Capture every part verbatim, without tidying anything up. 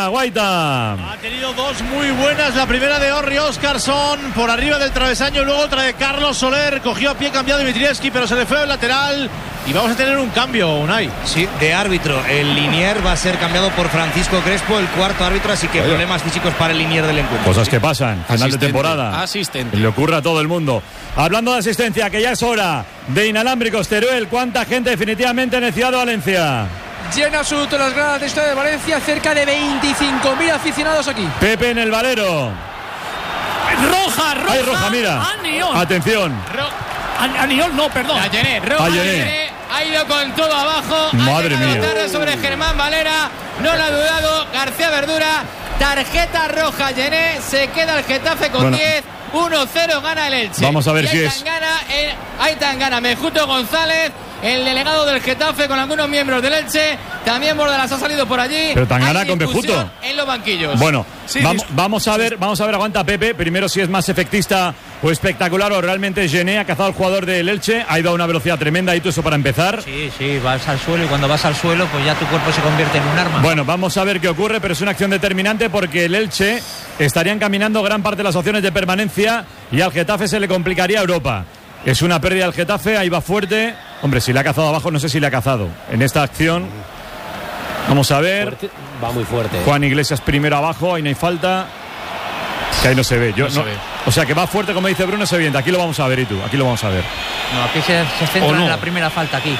Guaita. Ha tenido dos muy buenas. La primera de Orri Óscarsson por arriba del travesaño, luego otra de Carlos Soler. Cogió a pie cambiado Dimitrievski, pero se le fue al lateral. Y vamos a tener un cambio, Unai. Sí, de árbitro. El linier va a ser cambiado por Francisco Crespo, el cuarto árbitro, así que Oye. problemas físicos para el linier del encuentro. Cosas que pasan, final asistente, de temporada. Asistente. Le ocurre a todo el mundo. Hablando de asistencia, que ya es hora de inalámbricos. Teruel, ¿cuánta gente definitivamente en el Ciudad de Valencia? Llena absoluto las gradas de Ciudad de Valencia, cerca de veinticinco mil aficionados aquí. Pepe en el Valero. Roja, roja. Ay, roja, mira. Aniol. Atención. Ro- Aniol, no, perdón. La Llené, roja, Ay, Llené. Llené. Ha ido con todo abajo. Madre ha mía. tarde sobre Germán Valera. No lo ha dudado. García Verdura. Tarjeta roja, Llené. Se queda el Getafe con bueno. diez. uno cero gana el Elche. Vamos a ver si es. Tangana, eh, hay Tangana, Mejuto González, el delegado del Getafe con algunos miembros del Elche. También Bordalas ha salido por allí. Pero Tangana con Mejuto en los banquillos. Bueno, sí, vamos, vamos a ver, vamos a ver, aguanta Pepe. Primero si es más efectista o espectacular o realmente Gené ha cazado al jugador del Elche. Ha ido a una velocidad tremenda y todo eso para empezar. Sí, sí, vas al suelo y cuando vas al suelo pues ya tu cuerpo se convierte en un arma. Bueno, vamos a ver qué ocurre, pero es una acción determinante porque el Elche estaría encaminando gran parte de las opciones de permanencia y al Getafe se le complicaría Europa. Es una pérdida del Getafe, ahí va fuerte. Hombre, si le ha cazado abajo, no sé si le ha cazado. En esta acción, vamos a ver. Fuerte, va muy fuerte. Juan Iglesias primero abajo, ahí no hay falta. Que ahí no se ve. Yo, no no, se ve. O sea, que va fuerte, como dice Bruno, se evidente. Aquí lo vamos a ver, y tú, aquí lo vamos a ver. No, aquí se, se centra no? en la primera falta aquí.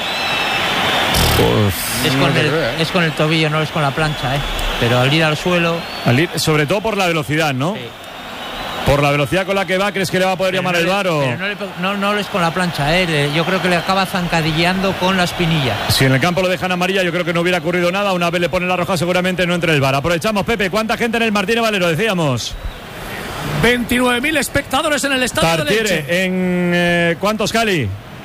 Pues, es, con el, es con el tobillo, no es con la plancha, ¿eh? Pero al ir al suelo... Al ir, sobre todo por la velocidad, ¿no? Sí. Por la velocidad con la que va, ¿crees que le va a poder pero llamar no el le, V A R o...? Pero no, le, no, no es con la plancha, ¿eh? Yo creo que le acaba zancadilleando con la espinilla. Si en el campo lo dejan amarilla, yo creo que no hubiera ocurrido nada. Una vez le ponen la roja, seguramente no entra el V A R. Aprovechamos, Pepe. ¿Cuánta gente en el Martínez Valero, decíamos? veintinueve mil espectadores en el estadio Tartiere, de Leche. ¿en eh, cuántos, Cali?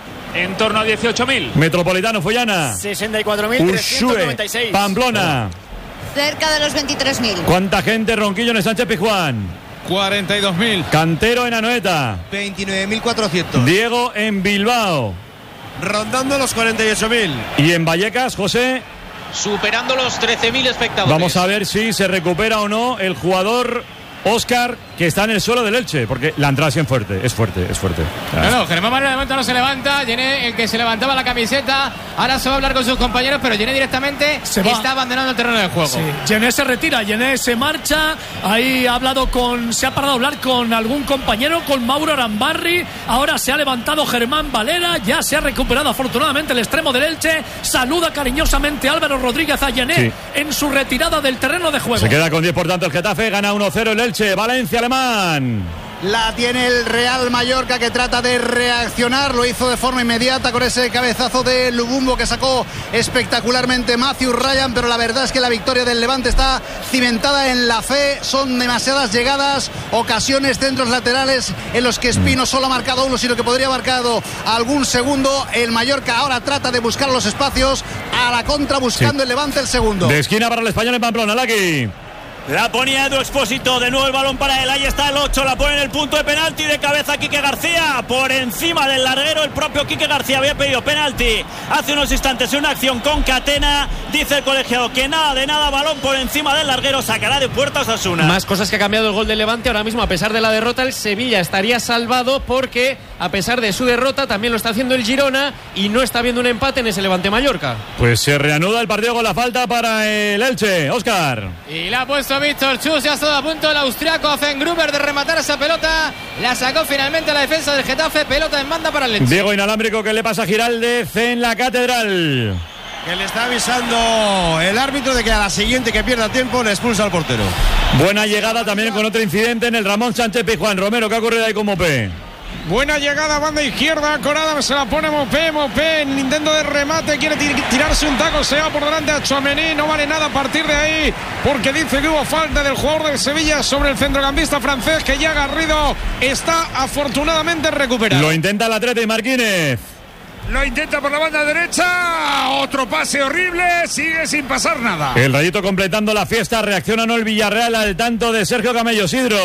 En torno a dieciocho mil. Metropolitano, Follana. sesenta y cuatro mil trescientos noventa y seis. Pamplona. Cerca de los veintitrés mil. ¿Cuánta gente, Ronquillo, en el Sánchez Pizjuán? cuarenta y dos mil. Cantero en Anoeta. veintinueve mil cuatrocientos. Diego en Bilbao. Rondando los cuarenta y ocho mil. Y en Vallecas, José. Superando los trece mil espectadores. Vamos a ver si se recupera o no el jugador Óscar, que está en el suelo del Elche, porque la entrada es fuerte, es fuerte, es fuerte. No, no, Germán Valera de momento no se levanta. Llené, el que se levantaba la camiseta, ahora se va a hablar con sus compañeros, pero Llené directamente se va. Está abandonando el terreno de juego. Sí. Llené se retira, Llené se marcha. Ahí ha hablado con, se ha parado a hablar con algún compañero, con Mauro Arambarri. Ahora se ha levantado Germán Valera, ya se ha recuperado afortunadamente el extremo del Elche. Saluda cariñosamente Álvaro Rodríguez a Llené sí. en su retirada del terreno de juego. Se queda con diez por tanto el Getafe, gana uno cero el Elche. Valencia alemán. La tiene el Real Mallorca, que trata de reaccionar. Lo hizo de forma inmediata con ese cabezazo de Lubumbo que sacó espectacularmente Matthew Ryan, pero la verdad es que la victoria del Levante está cimentada en la fe. Son demasiadas llegadas, ocasiones, centros laterales en los que Espino solo ha marcado uno, sino que podría haber marcado algún segundo. El Mallorca ahora trata de buscar los espacios a la contra, buscando sí. el Levante el segundo. De esquina para el español en Pamplona, Laki. La ponía Edu Expósito, de nuevo el balón para él, ahí está el ocho, la pone en el punto de penalti, de cabeza Quique García, por encima del larguero. El propio Quique García había pedido penalti hace unos instantes en una acción con Catena. Dice el colegiado que nada de nada, balón por encima del larguero, sacará de puerta Osasuna. Más cosas que ha cambiado el gol del Levante. Ahora mismo, a pesar de la derrota, el Sevilla estaría salvado, porque a pesar de su derrota también lo está haciendo el Girona y no está viendo un empate en ese Levante Mallorca. Pues se reanuda el partido con la falta para el Elche. Óscar. Y la ha puesto Víctor Chus, ya ha estado a punto el austriaco Fengruber de rematar esa pelota. La sacó finalmente la defensa del Getafe, pelota en banda para el Elche. Diego inalámbrico, que le pasa a Giraldez en la Catedral. Que le está avisando el árbitro de que a la siguiente que pierda tiempo le expulsa al portero. Buena llegada también con otro incidente en el Ramón Sánchez Pizjuán. Romero, ¿qué ha ocurrido ahí con Mopé? Buena llegada, banda izquierda, Corada se la pone Mopé, Mopé en intento de remate, quiere tir tirarse un taco, se va por delante a Tchouaméni, no vale nada a partir de ahí, porque dice que hubo falta del jugador del Sevilla sobre el centrocampista francés, que ya Garrido está afortunadamente recuperado. Lo intenta el Atleti, Marquínez. Lo intenta por la banda derecha, otro pase horrible, sigue sin pasar nada. El Rayito completando la fiesta, reacciona no el Villarreal al tanto de Sergio Camello. Sidro.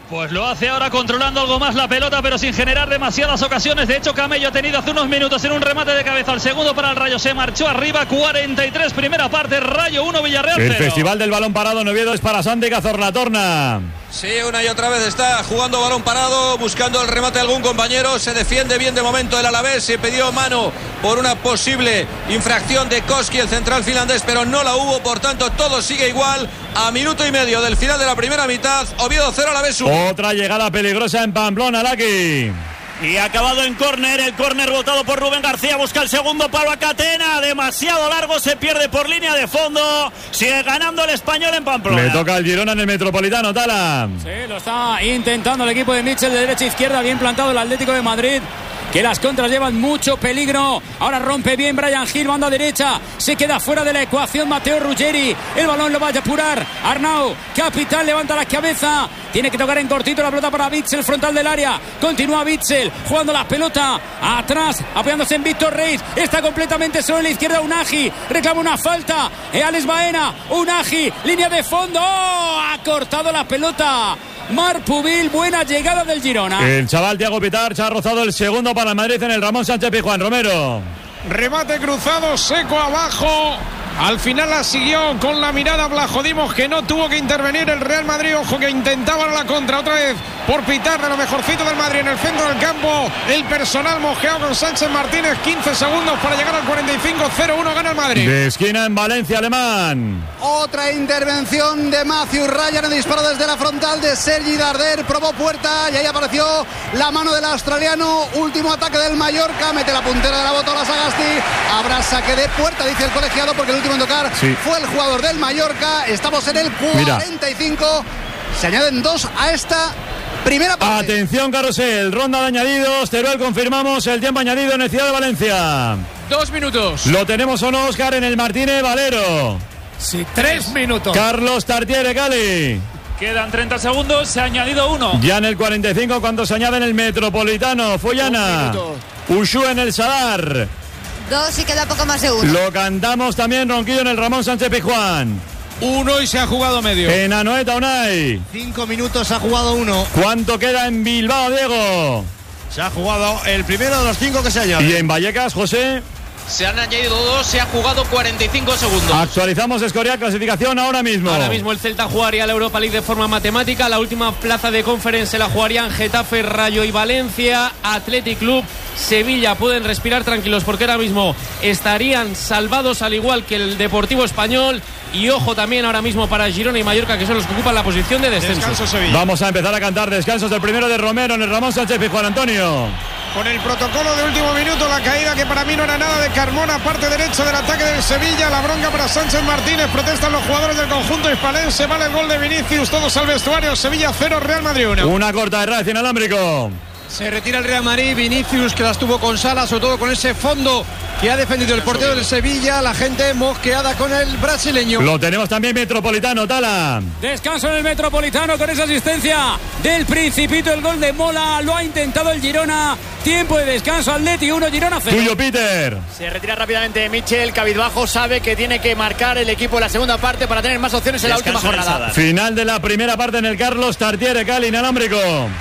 Pues lo hace ahora controlando algo más la pelota, pero sin generar demasiadas ocasiones. De hecho, Camello ha tenido hace unos minutos en un remate de cabeza al segundo para el Rayo. Se marchó arriba, cuarenta y tres, primera parte, Rayo uno, Villarreal cero. El Festival del Balón Parado en Oviedo es para Santi Cazorla-Torna. Sí, una y otra vez está jugando balón parado, buscando el remate de algún compañero. Se defiende bien de momento el Alavés. Se pidió mano por una posible infracción de Koski, el central finlandés, pero no la hubo. Por tanto, todo sigue igual. A minuto y medio del final de la primera mitad, Oviedo cero, Alavés uno. Otra llegada peligrosa en Pamplona, Laki. Y acabado en córner, el córner botado por Rubén García, busca el segundo palo a Catena, demasiado largo, se pierde por línea de fondo, sigue ganando el Español en Pamplona. Le toca al Girona en el Metropolitano, Tala. Sí, lo está intentando el equipo de Mitchell de derecha a izquierda, bien plantado el Atlético de Madrid, que las contras llevan mucho peligro. Ahora rompe bien Brian Gil, banda derecha, se queda fuera de la ecuación Matteo Ruggeri, el balón lo va a apurar Arnau, Capital levanta la cabeza, tiene que tocar en cortito la pelota para Witsel, frontal del área, continúa Witsel jugando la pelota atrás, apoyándose en Víctor Reis, está completamente solo en la izquierda Unagi, reclama una falta, e Alex Baena, Unagi, línea de fondo, ¡oh! Ha cortado la pelota Marc Pubil, buena llegada del Girona. El chaval Thiago Pitarch ha rozado el segundo para el Madrid en el Ramón Sánchez Pizjuán. Romero. Remate cruzado, seco abajo. Al final la siguió con la mirada Blajodimos, que no tuvo que intervenir el Real Madrid. Ojo que intentaban la contra otra vez por pitar de lo mejorcito del Madrid en el centro del campo. El personal mojeado con Sánchez Martínez. quince segundos para llegar al cuarenta y cinco. cero uno gana el Madrid. De esquina en Valencia, Alemán. Otra intervención de Matthew Ryan, el disparo desde la frontal de Sergi Darder, probó puerta y ahí apareció la mano del australiano. Último ataque del Mallorca, mete la puntera de la botola Sagasti. Habrá saque de puerta, dice el colegiado, porque el último en tocar sí. fue el jugador del Mallorca. Estamos en el cuarenta y cinco. Mira. Se añaden dos a esta primera parte. Atención, carrusel, ronda de añadidos. Teruel, confirmamos el tiempo añadido en el Ciudad de Valencia. Dos minutos. ¿Lo tenemos o no, Óscar, en el Martínez Valero? Sí, tres minutos. Carlos Tartiere, Cali. Quedan treinta segundos, se ha añadido uno. Ya en el cuarenta y cinco, cuando se añade en el Metropolitano. Follana. Ushu en el Sadar. Dos y queda poco más de uno. Lo cantamos también, Ronquillo, en el Ramón Sánchez Pizjuán. Uno y se ha jugado medio. En Anoeta, Unai. Cinco minutos, ha jugado uno. ¿Cuánto queda en Bilbao, Diego? Se ha jugado el primero de los cinco que se añaden. ¿Y en Vallecas, José? Se han añadido dos, se ha jugado cuarenta y cinco segundos. Actualizamos Escorial, clasificación ahora mismo. Ahora mismo el Celta jugaría la Europa League de forma matemática. La última plaza de Conference se la jugarían Getafe, Rayo y Valencia. Athletic Club, Sevilla pueden respirar tranquilos porque ahora mismo estarían salvados al igual que el Deportivo Español. Y ojo también ahora mismo para Girona y Mallorca, que son los que ocupan la posición de descenso. Descanso, Vamos a empezar a cantar descansos. El primero de Romero en el Ramón Sánchez Pizjuán. Antonio. Con el protocolo de último minuto, la caída que para mí no era nada de Carmona, parte derecha del ataque del Sevilla, la bronca para Sánchez Martínez, protestan los jugadores del conjunto hispalense, vale el gol de Vinicius, todos al vestuario, Sevilla cero, Real Madrid uno. Una corta de radio inalámbrico. Se retira el Real Madrid, Vinicius que las tuvo con Sala, sobre todo con ese fondo que ha defendido el portero del Sevilla, la gente mosqueada con el brasileño. Lo tenemos también Metropolitano, Tala. Descanso en el Metropolitano con esa asistencia del Principito, el gol de Mola, lo ha intentado el Girona. Tiempo de descanso, Atleti uno, Girona cero. Tuyo, Peter. Se retira rápidamente Michel, cabizbajo, sabe que tiene que marcar el equipo en la segunda parte para tener más opciones en descanso la última jornada. Final de la primera parte en el Carlos Tartiere, Cali, inalámbrico.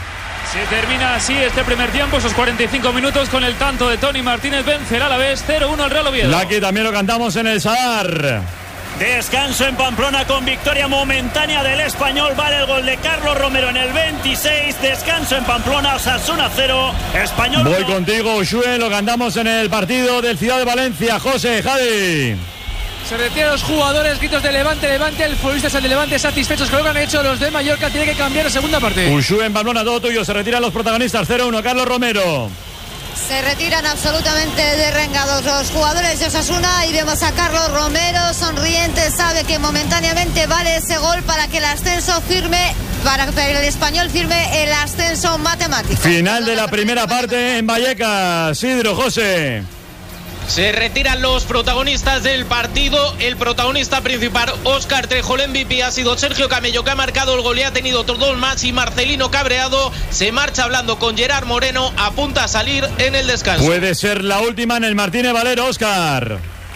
Se termina así este primer tiempo, esos cuarenta y cinco minutos con el tanto de Tony Martínez. Vencerá a la vez cero uno al Real Oviedo. Laki también lo cantamos en el Sadar. Descanso en Pamplona con victoria momentánea del Español. Vale el gol de Carlos Romero en el veintiséis. Descanso en Pamplona, Osasuna cero, Español Voy uno. contigo, Ushue, lo cantamos en el partido del Ciudad de Valencia. José, Javi. Se retiran los jugadores, gritos de Levante, Levante, el futbolista es el de Levante, satisfechos con lo que han hecho los de Mallorca, tiene que cambiar la segunda parte. Ushue en Pamplona, todo tuyo, se retiran los protagonistas, cero uno, Carlos Romero. Se retiran absolutamente derrengados los jugadores de Osasuna y vemos a Carlos Romero sonriente, sabe que momentáneamente vale ese gol para que el ascenso firme, para que el Español firme el ascenso matemático. Final de la primera parte en Vallecas, Sidro, José. Se retiran los protagonistas del partido. El protagonista principal, Óscar Trejo, el M V P ha sido Sergio Camello, que ha marcado el gol y ha tenido otros dos más, y Marcelino Cabreado se marcha hablando con Gerard Moreno, apunta a salir en el descanso. Puede ser la última en el Martínez Valero, Óscar.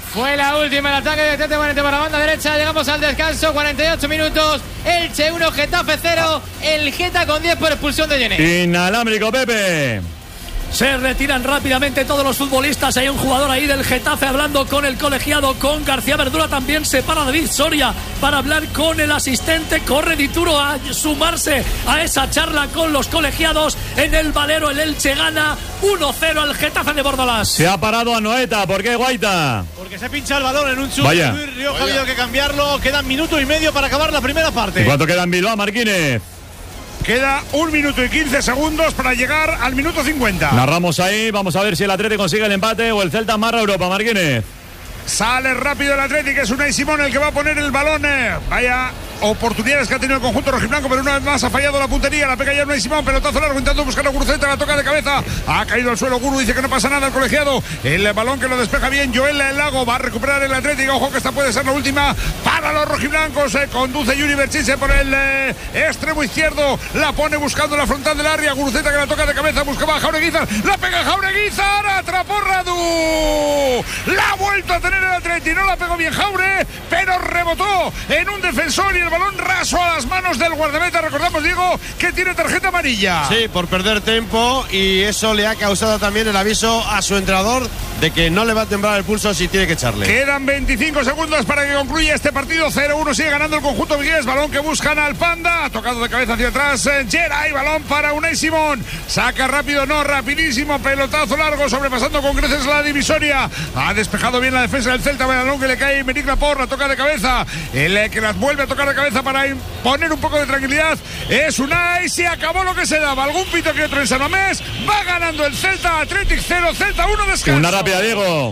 Fue la última, el ataque de Tete Morente por la banda derecha. Llegamos al descanso, cuarenta y ocho minutos. Elche uno, Getafe cero. El Geta con diez por expulsión de Yené. Inalámbrico, Pepe. Se retiran rápidamente todos los futbolistas. Hay un jugador ahí del Getafe hablando con el colegiado, con García Verdura. También se para David Soria para hablar con el asistente. Corre Dituro a sumarse a esa charla con los colegiados. En el Valero el Elche gana uno cero al Getafe de Bordalás. Se ha parado a Noeta. ¿Por qué, Guaita? Porque se pincha el balón en un chute. Vaya. Rioja ha habido que cambiarlo. Quedan minuto y medio para acabar la primera parte. ¿Y cuánto queda en Bilbao, Marquínez? Queda un minuto y quince segundos para llegar al minuto cincuenta. Narramos ahí, vamos a ver si el Atlético consigue el empate o el Celta amarra a Europa, Marquínez. Sale rápido el Atlético, es Unai Simón el que va a poner el balón. Eh. Vaya oportunidades que ha tenido el conjunto rojiblanco, pero una vez más ha fallado la puntería. La pega ya Unai Simón, pelotazo largo intentando buscar a Guruceta, la toca de cabeza. Ha caído al suelo Guru, dice que no pasa nada el colegiado. El balón que lo despeja bien Joel Lago, va a recuperar el Atlético. Ojo que esta puede ser la última para los rojiblancos. Se conduce Yuri Berchise por el eh, extremo izquierdo. La pone buscando la frontal del área. Guruceta que la toca de cabeza, buscaba a Jaureguizar. La pega Jaureguizar, atrapó Radu. La ha vuelto a tener el Atlético. No la pegó bien Jaure, pero rebotó en un defensor y el balón raso a las manos del guardameta. Recordamos, Diego, que tiene tarjeta amarilla. Sí, por perder tiempo, y eso le ha causado también el aviso a su entrenador de que no le va a temblar el pulso si tiene que echarle. Quedan veinticinco segundos para que concluya este partido. cero uno sigue ganando el conjunto vigués. Balón que buscan al Panda. Ha tocado de cabeza hacia atrás eh, Geray. Balón para Unai Simón. Saca rápido, no, rapidísimo. Pelotazo largo, sobrepasando con creces la divisoria. Ha despejado bien la defensa del Celta. Balón que le cae Meric Laporte. La toca de cabeza. El eh, que las vuelve a tocar de cabeza para poner un poco de tranquilidad es Unai. Se acabó lo que se daba. Algún pito que otro en San Mamés. Va ganando el Celta. Athletic cero, Celta uno, descanso. Una rápida, Diego.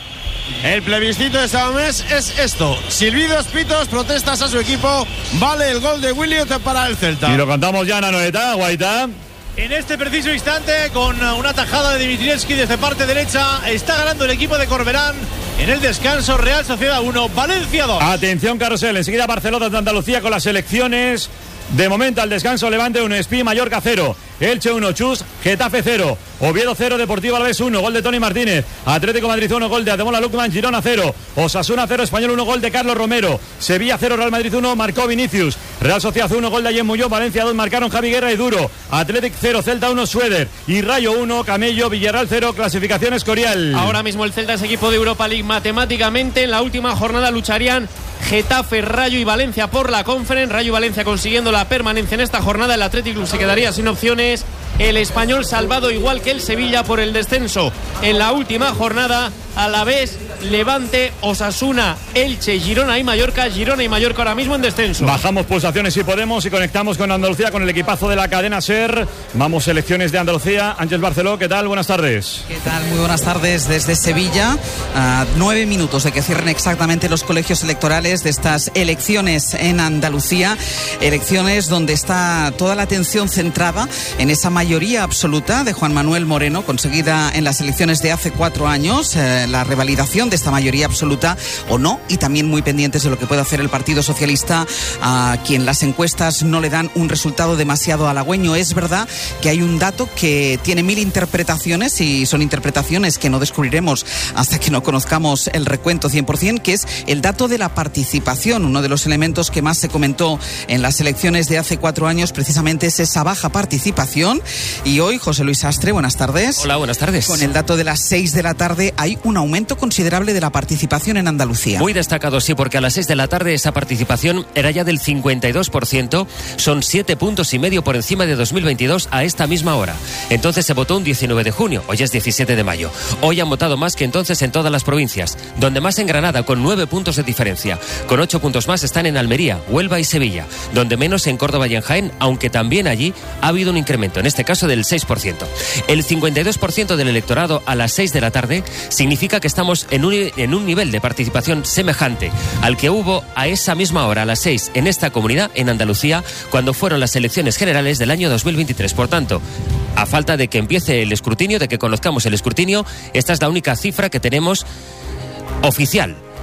El plebiscito de San Mamés es esto: silbidos, pitos, protestas a su equipo. Vale el gol de Williot para el Celta. Y lo cantamos ya en Anoeta, Guaita. En este preciso instante, con una tajada de Dimitrievski desde parte derecha, está ganando el equipo de Corberán. En el descanso, Real Sociedad uno, Valencia dos. Atención, carrusel. Enseguida Barcelona de Andalucía con las elecciones. De momento al descanso, Levante uno, Espí, Mallorca cero, Elche uno, Chus, Getafe cero, Oviedo cero, Deportivo Alavés uno, gol de Tony Martínez, Atlético Madrid uno, gol de Ademola Lookman, Girona cero, Osasuna cero, Español uno, gol de Carlos Romero, Sevilla cero, Real Madrid uno, marcó Vinicius, Real Sociedad uno, gol de Ayen Muñoz, Valencia dos, marcaron Javi Guerra y Duro, Athletic cero, Celta uno, Sueder y Rayo uno, Camello, Villarreal cero, clasificación Escorial. Ahora mismo el Celta es equipo de Europa League matemáticamente. En la última jornada lucharían Getafe, Rayo y Valencia por la Conference. Rayo y Valencia consiguiendo la permanencia en esta jornada. El Athletic Club se quedaría sin opciones. El Español salvado igual que el Sevilla por el descenso en la última jornada. A la vez Levante, Osasuna, Elche, Girona y Mallorca. Girona y Mallorca ahora mismo en descenso. Bajamos pulsaciones si podemos y conectamos con Andalucía, con el equipazo de la cadena SER. Vamos, selecciones de Andalucía. Ángel Barceló, ¿qué tal? Buenas tardes. ¿Qué tal? Muy buenas tardes desde Sevilla. A nueve minutos de que cierren exactamente los colegios electorales de estas elecciones en Andalucía. Elecciones donde está toda la atención centrada en esa mayoría absoluta de Juan Manuel Moreno, conseguida en las elecciones de hace cuatro años. Eh, la revalidación de esta mayoría absoluta o no, y también muy pendientes de lo que puede hacer el Partido Socialista, a quien las encuestas no le dan un resultado demasiado halagüeño. Es verdad que hay un dato que tiene mil interpretaciones, y son interpretaciones que no descubriremos hasta que no conozcamos el recuento cien por ciento, que es el dato de la participación. Uno de los elementos que más se comentó en las elecciones de hace cuatro años precisamente es esa baja participación, y hoy, José Luis Astre, buenas tardes. Hola, buenas tardes. Con el dato de las seis de la tarde hay un aumento considerable de la participación en Andalucía. Muy destacado, sí, porque a las seis de la tarde esa participación era ya del cincuenta y dos por ciento, son siete puntos y medio por encima de dos mil veintidós a esta misma hora. Entonces se votó un diecinueve de junio, hoy es diecisiete de mayo. Hoy han votado más que entonces en todas las provincias, donde más en Granada, con nueve puntos de diferencia. Con ocho puntos más están en Almería, Huelva y Sevilla, donde menos en Córdoba y en Jaén, aunque también allí ha habido un incremento, en este caso del seis por ciento. El cincuenta y dos por ciento del electorado a las seis de la tarde significa que estamos en un, en un nivel de participación semejante al que hubo a esa misma hora, a las seis, en esta comunidad, en Andalucía, cuando fueron las elecciones generales del año dos mil veintitrés. Por tanto, a falta de que empiece el escrutinio, de que conozcamos el escrutinio, esta es la única cifra que tenemos oficial.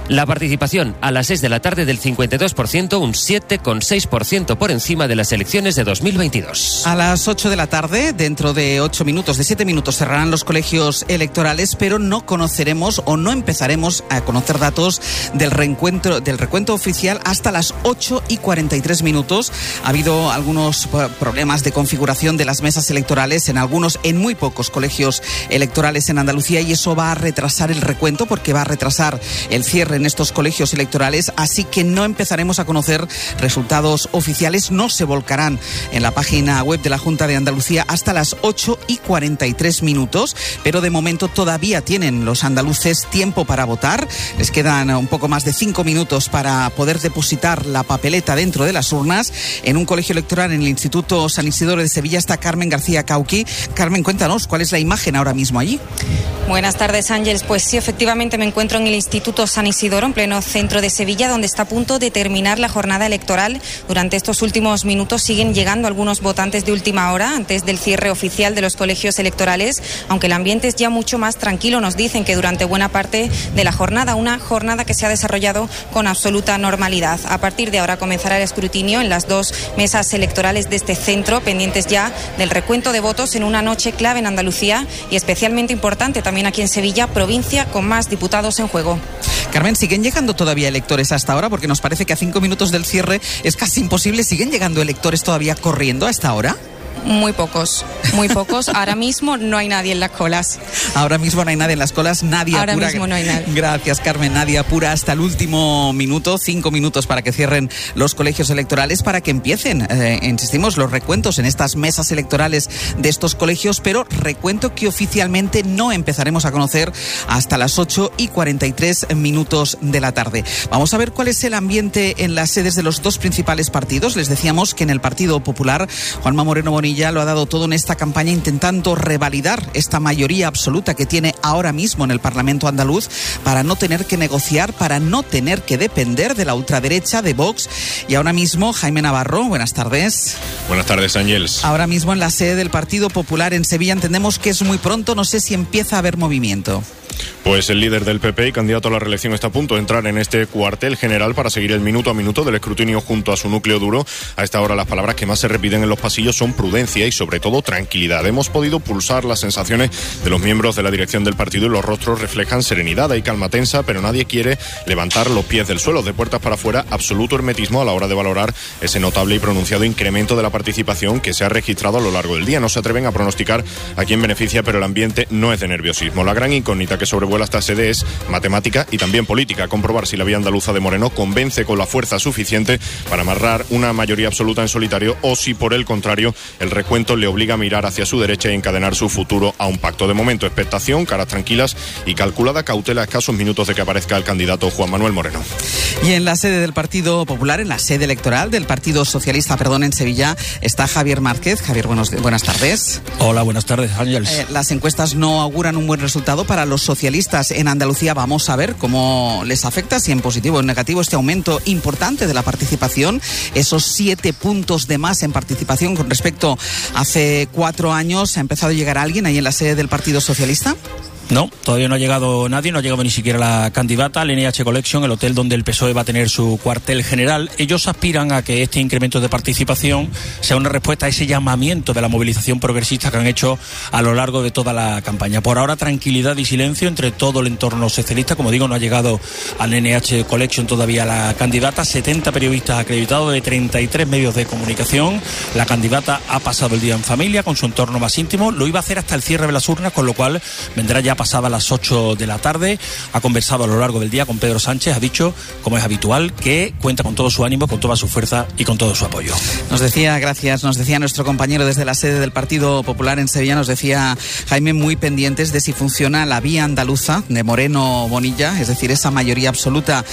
La participación a las seis de la tarde del cincuenta y dos por ciento, un siete coma seis por ciento por encima de las elecciones de dos mil veintidós. A las ocho de la tarde, dentro de ocho minutos, de siete minutos, cerrarán los colegios electorales, pero no conoceremos o no empezaremos a conocer datos del reencuentro, del recuento oficial hasta las ocho y cuarenta y tres minutos. Ha habido algunos problemas de configuración de las mesas electorales en algunos, en muy pocos colegios electorales en Andalucía, y eso va a retrasar el recuento porque va a retrasar el cierre en estos colegios electorales, así que no empezaremos a conocer resultados oficiales, no se volcarán en la página web de la Junta de Andalucía hasta las ocho y cuarenta y tres minutos, pero de momento todavía tienen los andaluces tiempo para votar. Les quedan un poco más de cinco minutos para poder depositar la papeleta dentro de las urnas. En un colegio electoral en el Instituto San Isidoro de Sevilla está Carmen García Cauqui. Carmen, cuéntanos, ¿cuál es la imagen ahora mismo allí? Buenas tardes, Ángeles. Pues sí, efectivamente me encuentro en el Instituto San Isidoro, en pleno centro de Sevilla, donde está a punto de terminar la jornada electoral. Durante estos últimos minutos siguen llegando algunos votantes de última hora, antes del cierre oficial de los colegios electorales, aunque el ambiente es ya mucho más tranquilo. Nos dicen que durante buena parte de la jornada, una jornada que se ha desarrollado con absoluta normalidad. A partir de ahora comenzará el escrutinio en las dos mesas electorales de este centro, pendientes ya del recuento de votos en una noche clave en Andalucía y especialmente importante también aquí en Sevilla, provincia con más diputados en juego. Carmen, ¿siguen llegando todavía electores hasta ahora? Porque nos parece que a cinco minutos del cierre es casi imposible. ¿Siguen llegando electores todavía corriendo a esta hora? Muy pocos, muy pocos. Ahora mismo no hay nadie en las colas. Ahora mismo no hay nadie en las colas, nadie Ahora apura. mismo no hay nadie. Gracias, Carmen. Nadie apura hasta el último minuto, cinco minutos para que cierren los colegios electorales, para que empiecen, eh, insistimos, los recuentos en estas mesas electorales de estos colegios, pero recuento que oficialmente no empezaremos a conocer hasta las ocho y cuarenta y tres minutos de la tarde. Vamos a ver cuál es el ambiente en las sedes de los dos principales partidos. Les decíamos que en el Partido Popular, Juanma Moreno Bonilla ya lo ha dado todo en esta campaña, intentando revalidar esta mayoría absoluta que tiene ahora mismo en el Parlamento andaluz, para no tener que negociar, para no tener que depender de la ultraderecha, de Vox. Y ahora mismo, Jaime Navarro, buenas tardes. Buenas tardes, Ángeles. Ahora mismo en la sede del Partido Popular en Sevilla entendemos que es muy pronto, no sé si empieza a haber movimiento. Pues el líder del P P y candidato a la reelección está a punto de entrar en este cuartel general para seguir el minuto a minuto del escrutinio junto a su núcleo duro. A esta hora las palabras que más se repiten en los pasillos son prudencia y sobre todo tranquilidad. Hemos podido pulsar las sensaciones de los miembros de la dirección del partido y los rostros reflejan serenidad. Hay calma tensa, pero nadie quiere levantar los pies del suelo. De puertas para afuera, absoluto hermetismo a la hora de valorar ese notable y pronunciado incremento de la participación que se ha registrado a lo largo del día. No se atreven a pronosticar a quién beneficia, pero el ambiente no es de nerviosismo. La gran incógnita que sobrevuela esta sede es matemática y también política. Comprobar si la vía andaluza de Moreno convence con la fuerza suficiente para amarrar una mayoría absoluta en solitario, o si por el contrario el recuento le obliga a mirar hacia su derecha y encadenar su futuro a un pacto. De momento, expectación, caras tranquilas y calculada cautela a escasos minutos de que aparezca el candidato Juan Manuel Moreno. Y en la sede del Partido Popular, en la sede electoral del Partido Socialista, perdón, en Sevilla, está Javier Márquez. Javier, buenos, buenas tardes. Hola, buenas tardes, Ángeles. Eh, las encuestas no auguran un buen resultado para los socialistas en Andalucía. Vamos a ver cómo les afecta, si en positivo o en negativo, este aumento importante de la participación, esos siete puntos de más en participación con respecto a hace cuatro años. ¿Ha empezado a llegar alguien ahí en la sede del Partido Socialista? No, todavía no ha llegado nadie, no ha llegado ni siquiera la candidata al N H Collection, el hotel donde el P S O E va a tener su cuartel general. Ellos aspiran a que este incremento de participación sea una respuesta a ese llamamiento de la movilización progresista que han hecho a lo largo de toda la campaña. Por ahora, tranquilidad y silencio entre todo el entorno socialista. Como digo, no ha llegado al N H Collection todavía la candidata. setenta periodistas acreditados de treinta y tres medios de comunicación. La candidata ha pasado el día en familia con su entorno más íntimo. Lo iba a hacer hasta el cierre de las urnas, con lo cual vendrá ya pasada las ocho de la tarde. Ha conversado a lo largo del día con Pedro Sánchez. Ha dicho, como es habitual, que cuenta con todo su ánimo, con toda su fuerza y con todo su apoyo. Nos decía, gracias, nos decía nuestro compañero desde la sede del Partido Popular en Sevilla, nos decía Jaime, muy pendientes de si funciona la vía andaluza de Moreno Bonilla, es decir, esa mayoría absoluta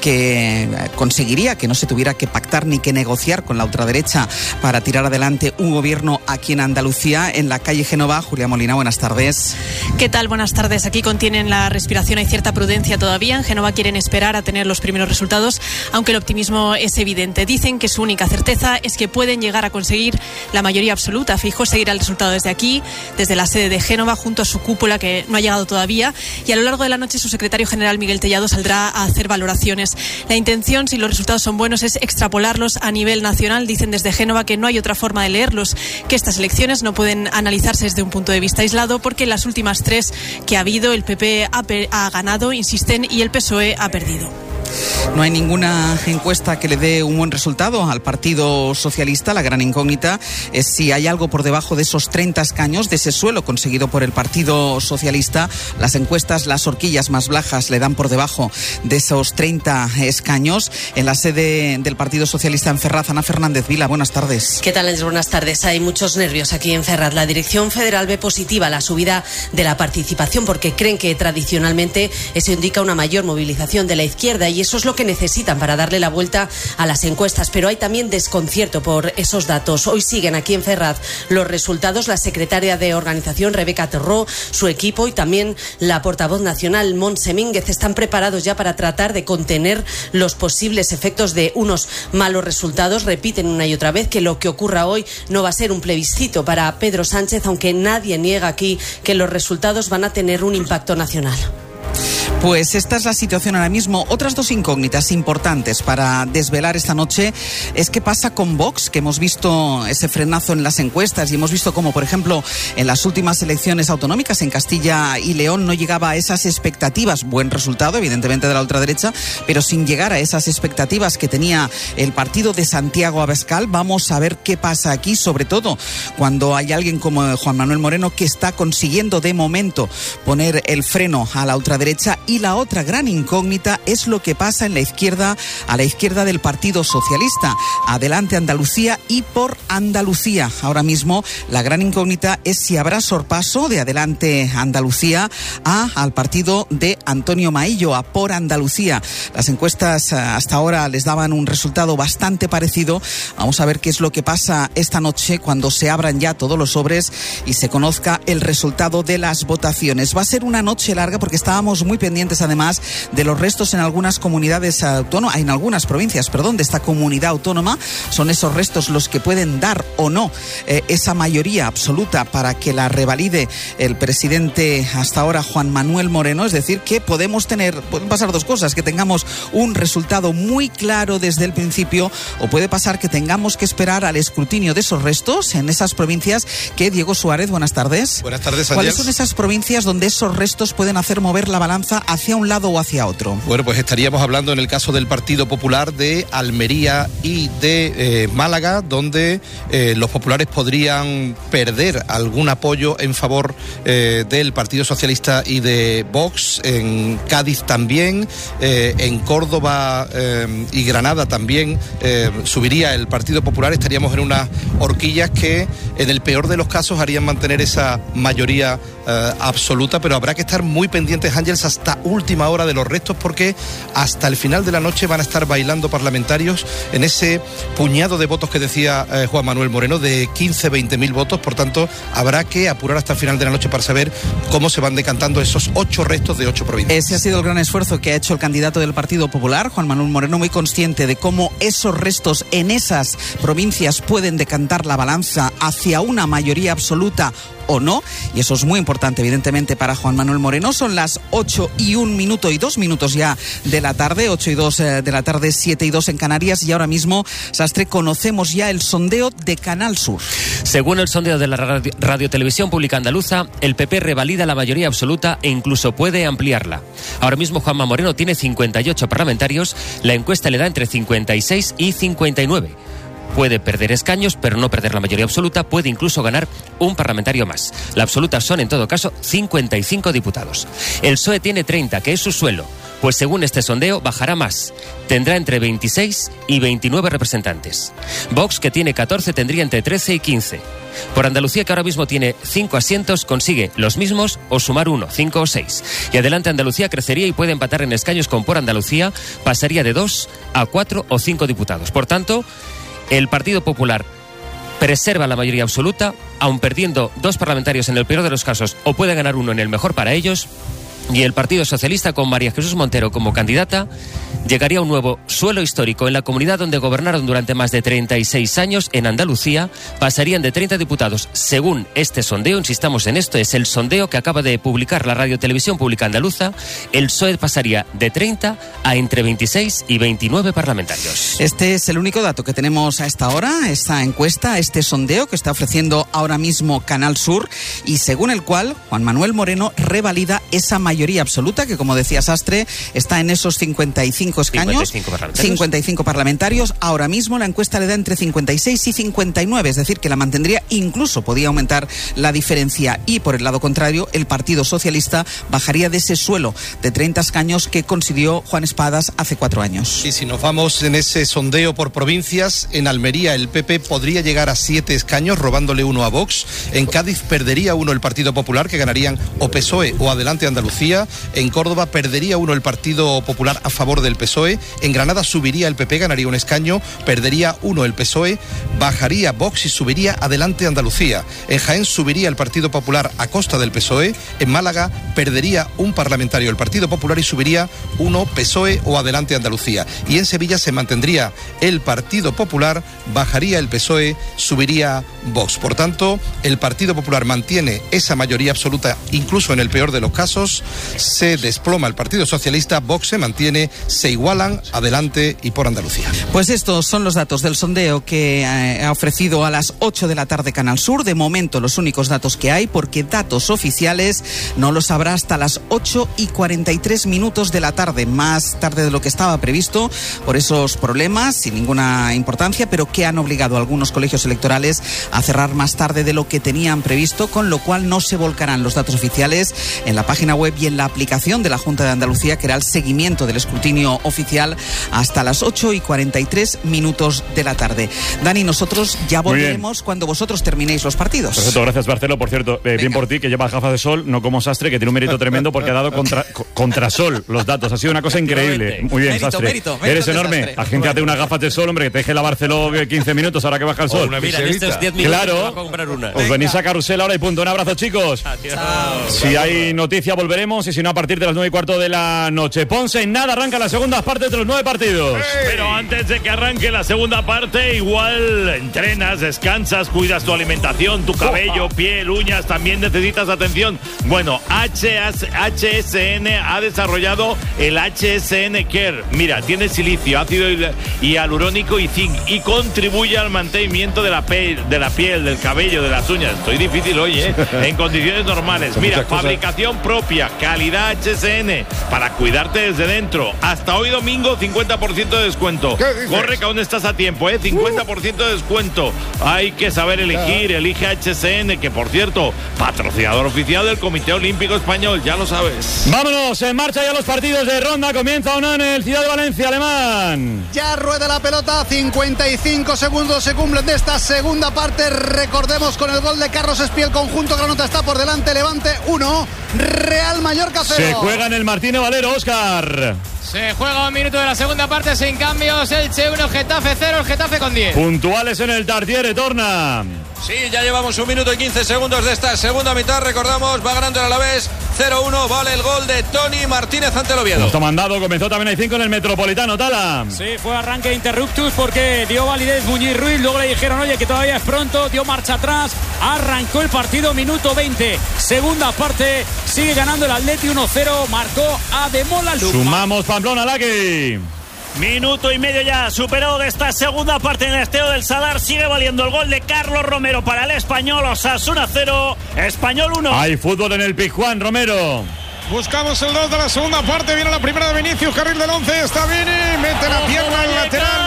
que conseguiría que no se tuviera que pactar ni que negociar con la ultraderecha para tirar adelante un gobierno aquí en Andalucía. En la calle Génova, Julia Molina, buenas tardes. ¿Qué tal? Buenas tardes. tardes. Aquí contienen la respiración, hay cierta prudencia todavía. En Génova quieren esperar a tener los primeros resultados, aunque el optimismo es evidente. Dicen que su única certeza es que pueden llegar a conseguir la mayoría absoluta. Feijóo seguirá el resultado desde aquí, desde la sede de Génova, junto a su cúpula, que no ha llegado todavía, y a lo largo de la noche su secretario general Miguel Tellado saldrá a hacer valoraciones. La intención, si los resultados son buenos, es extrapolarlos a nivel nacional. Dicen desde Génova que no hay otra forma de leerlos, que estas elecciones no pueden analizarse desde un punto de vista aislado, porque en las últimas tres que ha habido, el P P ha, ha ganado, insisten, y el P S O E ha perdido. No hay ninguna encuesta que le dé un buen resultado al Partido Socialista. La gran incógnita es si hay algo por debajo de esos treinta escaños, de ese suelo conseguido por el Partido Socialista. Las encuestas, las horquillas más bajas le dan por debajo de esos treinta escaños. En la sede del Partido Socialista en Ferraz, Ana Fernández Vila, buenas tardes. ¿Qué tal, Ángel? Buenas tardes. Hay muchos nervios aquí en Ferraz. La Dirección Federal ve positiva la subida de la participación, porque creen que tradicionalmente eso indica una mayor movilización de la izquierda, y eso es lo que necesitan para darle la vuelta a las encuestas. Pero hay también desconcierto por esos datos. Hoy siguen aquí en Ferraz los resultados. La secretaria de organización, Rebeca Terró, su equipo, y también la portavoz nacional, Montse Mínguez, están preparados ya para tratar de contener los posibles efectos de unos malos resultados. Repiten una y otra vez que lo que ocurra hoy no va a ser un plebiscito para Pedro Sánchez, aunque nadie niega aquí que los resultados van a tener un impacto nacional. Pues esta es la situación ahora mismo. Otras dos incógnitas importantes para desvelar esta noche es qué pasa con Vox, que hemos visto ese frenazo en las encuestas y hemos visto como, por ejemplo, en las últimas elecciones autonómicas en Castilla y León no llegaba a esas expectativas. Buen resultado, evidentemente, de la ultraderecha, pero sin llegar a esas expectativas que tenía el partido de Santiago Abascal. Vamos a ver qué pasa aquí, sobre todo cuando hay alguien como Juan Manuel Moreno que está consiguiendo de momento poner el freno a la ultraderecha. Y la otra gran incógnita es lo que pasa en la izquierda, a la izquierda del Partido Socialista. Adelante Andalucía y por Andalucía. Ahora mismo la gran incógnita es si habrá sorpaso de Adelante Andalucía a, al partido de Antonio Maillo, a Por Andalucía. Las encuestas hasta ahora les daban un resultado bastante parecido. Vamos a ver qué es lo que pasa esta noche cuando se abran ya todos los sobres y se conozca el resultado de las votaciones. Va a ser una noche larga porque estábamos muy pendientes además de los restos en algunas comunidades autónomas, en algunas provincias, perdón, de esta comunidad autónoma. Son esos restos los que pueden dar o no eh, esa mayoría absoluta para que la revalide el presidente hasta ahora, Juan Manuel Moreno. Es decir, que podemos tener, pueden pasar dos cosas: que tengamos un resultado muy claro desde el principio, o puede pasar que tengamos que esperar al escrutinio de esos restos en esas provincias que, Diego Suárez, buenas tardes. Buenas tardes, Ángel. ¿Cuáles son esas provincias donde esos restos pueden hacer mover la balanza hacia un lado o hacia otro? Bueno, pues estaríamos hablando en el caso del Partido Popular de Almería y de eh, Málaga, donde eh, los populares podrían perder algún apoyo en favor eh, del Partido Socialista y de Vox. En Cádiz también, eh, en Córdoba eh, y Granada también eh, subiría el Partido Popular. Estaríamos en unas horquillas que en el peor de los casos harían mantener esa mayoría eh, absoluta, pero habrá que estar muy pendientes, Ángeles, hasta última hora de los restos, porque hasta el final de la noche van a estar bailando parlamentarios en ese puñado de votos que decía eh, Juan Manuel Moreno, de quince, veinte mil votos. Por tanto, habrá que apurar hasta el final de la noche para saber cómo se van decantando esos ocho restos de ocho provincias. Ese ha sido el gran esfuerzo que ha hecho el candidato del Partido Popular, Juan Manuel Moreno, muy consciente de cómo esos restos en esas provincias pueden decantar la balanza hacia una mayoría absoluta o no, y eso es muy importante evidentemente para Juan Manuel Moreno. Son las ocho y un minuto y dos minutos ya de la tarde, ocho y dos de la tarde, siete y dos en Canarias, y ahora mismo, Sastre, conocemos ya el sondeo de Canal Sur. Según el sondeo de la radio, Radio Televisión Pública Andaluza, el P P revalida la mayoría absoluta e incluso puede ampliarla. Ahora mismo Juanma Moreno tiene cincuenta y ocho parlamentarios, la encuesta le da entre cincuenta y seis y cincuenta y nueve. Puede perder escaños, pero no perder la mayoría absoluta. Puede incluso ganar un parlamentario más. La absoluta son, en todo caso, cincuenta y cinco diputados. El P S O E tiene treinta, que es su suelo. Pues según este sondeo, bajará más. Tendrá entre veintiséis y veintinueve representantes. Vox, que tiene catorce, tendría entre trece y quince. Por Andalucía, que ahora mismo tiene cinco asientos, consigue los mismos o sumar uno, cinco o seis. Y Adelante Andalucía crecería y puede empatar en escaños con Por Andalucía. Pasaría de dos a cuatro o cinco diputados. Por tanto, el Partido Popular preserva la mayoría absoluta, aun perdiendo dos parlamentarios en el peor de los casos, o puede ganar uno en el mejor para ellos. Y el Partido Socialista, con María Jesús Montero como candidata, llegaría a un nuevo suelo histórico en la comunidad donde gobernaron durante más de treinta y seis años, en Andalucía. Pasarían de treinta diputados, según este sondeo, insistamos en esto, es el sondeo que acaba de publicar la Radio Televisión Pública Andaluza. El P S O E pasaría de treinta a entre veintiséis y veintinueve parlamentarios. Este es el único dato que tenemos a esta hora, esta encuesta, este sondeo que está ofreciendo ahora mismo Canal Sur, y según el cual Juan Manuel Moreno revalida esa mayoría mayoría absoluta, que como decía Sastre, está en esos cincuenta y cinco escaños, cincuenta y cinco parlamentarios. cincuenta y cinco parlamentarios. Ahora mismo la encuesta le da entre cincuenta y seis y cincuenta y nueve, es decir, que la mantendría, incluso podía aumentar la diferencia. Y por el lado contrario, el Partido Socialista bajaría de ese suelo de treinta escaños que consiguió Juan Espadas hace cuatro años. Y si nos vamos en ese sondeo por provincias, en Almería el P P podría llegar a siete escaños, robándole uno a Vox. En Cádiz perdería uno el Partido Popular, que ganarían o P S O E o Adelante Andalucía. En Córdoba perdería uno el Partido Popular a favor del P S O E. En Granada subiría el P P, ganaría un escaño. Perdería uno el P S O E. Bajaría Vox y subiría Adelante Andalucía. En Jaén subiría el Partido Popular a costa del P S O E. En Málaga perdería un parlamentario el Partido Popular y subiría uno P S O E o Adelante Andalucía. Y en Sevilla se mantendría el Partido Popular, bajaría el P S O E, subiría Vox. Por tanto, el Partido Popular mantiene esa mayoría absoluta, incluso en el peor de los casos. Se desploma el Partido Socialista, Vox se mantiene, se igualan Adelante y Por Andalucía. Pues estos son los datos del sondeo que eh, ha ofrecido a las ocho de la tarde Canal Sur. De momento los únicos datos que hay, porque datos oficiales no los habrá hasta las ocho y cuarenta y tres minutos de la tarde, más tarde de lo que estaba previsto, por esos problemas sin ninguna importancia, pero que han obligado a algunos colegios electorales a cerrar más tarde de lo que tenían previsto, con lo cual no se volcarán los datos oficiales en la página web y en la aplicación de la Junta de Andalucía, que era el seguimiento del escrutinio oficial, hasta las ocho y cuarenta y tres minutos de la tarde. Dani, nosotros ya volveremos cuando vosotros terminéis los partidos. Perfecto, gracias Marcelo. Por cierto, eh, bien por ti, que lleva gafas de sol, no como Sastre, que tiene un mérito tremendo porque ha dado contra, contra sol los datos. Ha sido una cosa increíble. Muy bien, mérito, Sastre. Mérito, mérito Eres enorme. Agénciate unas gafas de sol, hombre, que te deje la Barceló quince minutos ahora que baja el sol. Una Mira, en estos diez minutos claro, va a comprar una. Os venís a Carrusel ahora y punto. Un abrazo, chicos. Adiós. Si hay noticia volveremos, y si no, a partir de las nueve y cuarto de la noche. Ponce, en nada, arranca la segunda parte de los nueve partidos. Hey. Pero antes de que arranque la segunda parte, igual entrenas, descansas, cuidas tu alimentación, tu cabello, piel, uñas, también necesitas atención. Bueno, H S N ha desarrollado el H S N Care. Mira, tiene silicio, ácido hialurónico y zinc, y contribuye al mantenimiento de la, piel, de la piel, del cabello, de las uñas. Estoy difícil hoy, ¿eh? En condiciones normales. Mira, fabricación propia, calidad H S N, para cuidarte desde dentro. Hasta hoy domingo, cincuenta por ciento de descuento. Corre, que aún estás a tiempo, ¿eh? cincuenta por ciento de descuento. Hay que saber elegir. Elige H S N, que por cierto, patrocinador oficial del Comité Olímpico Español, ya lo sabes. Vámonos, en marcha ya los partidos de ronda. Comienza o no en el Ciudad de Valencia, Alemán. Ya rueda la pelota, cincuenta y cinco segundos se cumplen de esta segunda parte. Recordemos, con el gol de Carlos Espiel, conjunto Granota está por delante. Levante uno, Real Mallorca cero. Se juega en el Martínez Valero, Óscar. Se juega un minuto de la segunda parte sin cambios. Elche uno, Getafe cero, el Getafe con diez. Puntuales en el Tartiere, torna. Sí, ya llevamos un minuto y quince segundos de esta segunda mitad. Recordamos, va ganando el Alavés cero uno. Vale el gol de Tony Martínez ante el Oviedo. Está mandado, comenzó también hay cinco en el Metropolitano, Tala. Sí, fue arranque de interruptus porque dio validez Muñiz Ruiz. Luego le dijeron, oye, que todavía es pronto. Dio marcha atrás. Arrancó el partido, minuto veinte. Segunda parte, sigue ganando el Atleti uno cero. Marcó Ademola Luma. Sumamos Pamplona, Laki. Minuto y medio ya superado de esta segunda parte en el Estadio del Sadar. Sigue valiendo el gol de Carlos Romero para el Español. Osasuna cero, Español uno. Hay fútbol en el Pizjuán, Romero. Buscamos el dos de la segunda parte. Viene la primera de Vinicius, carril del once. Está Vini, mete la pierna al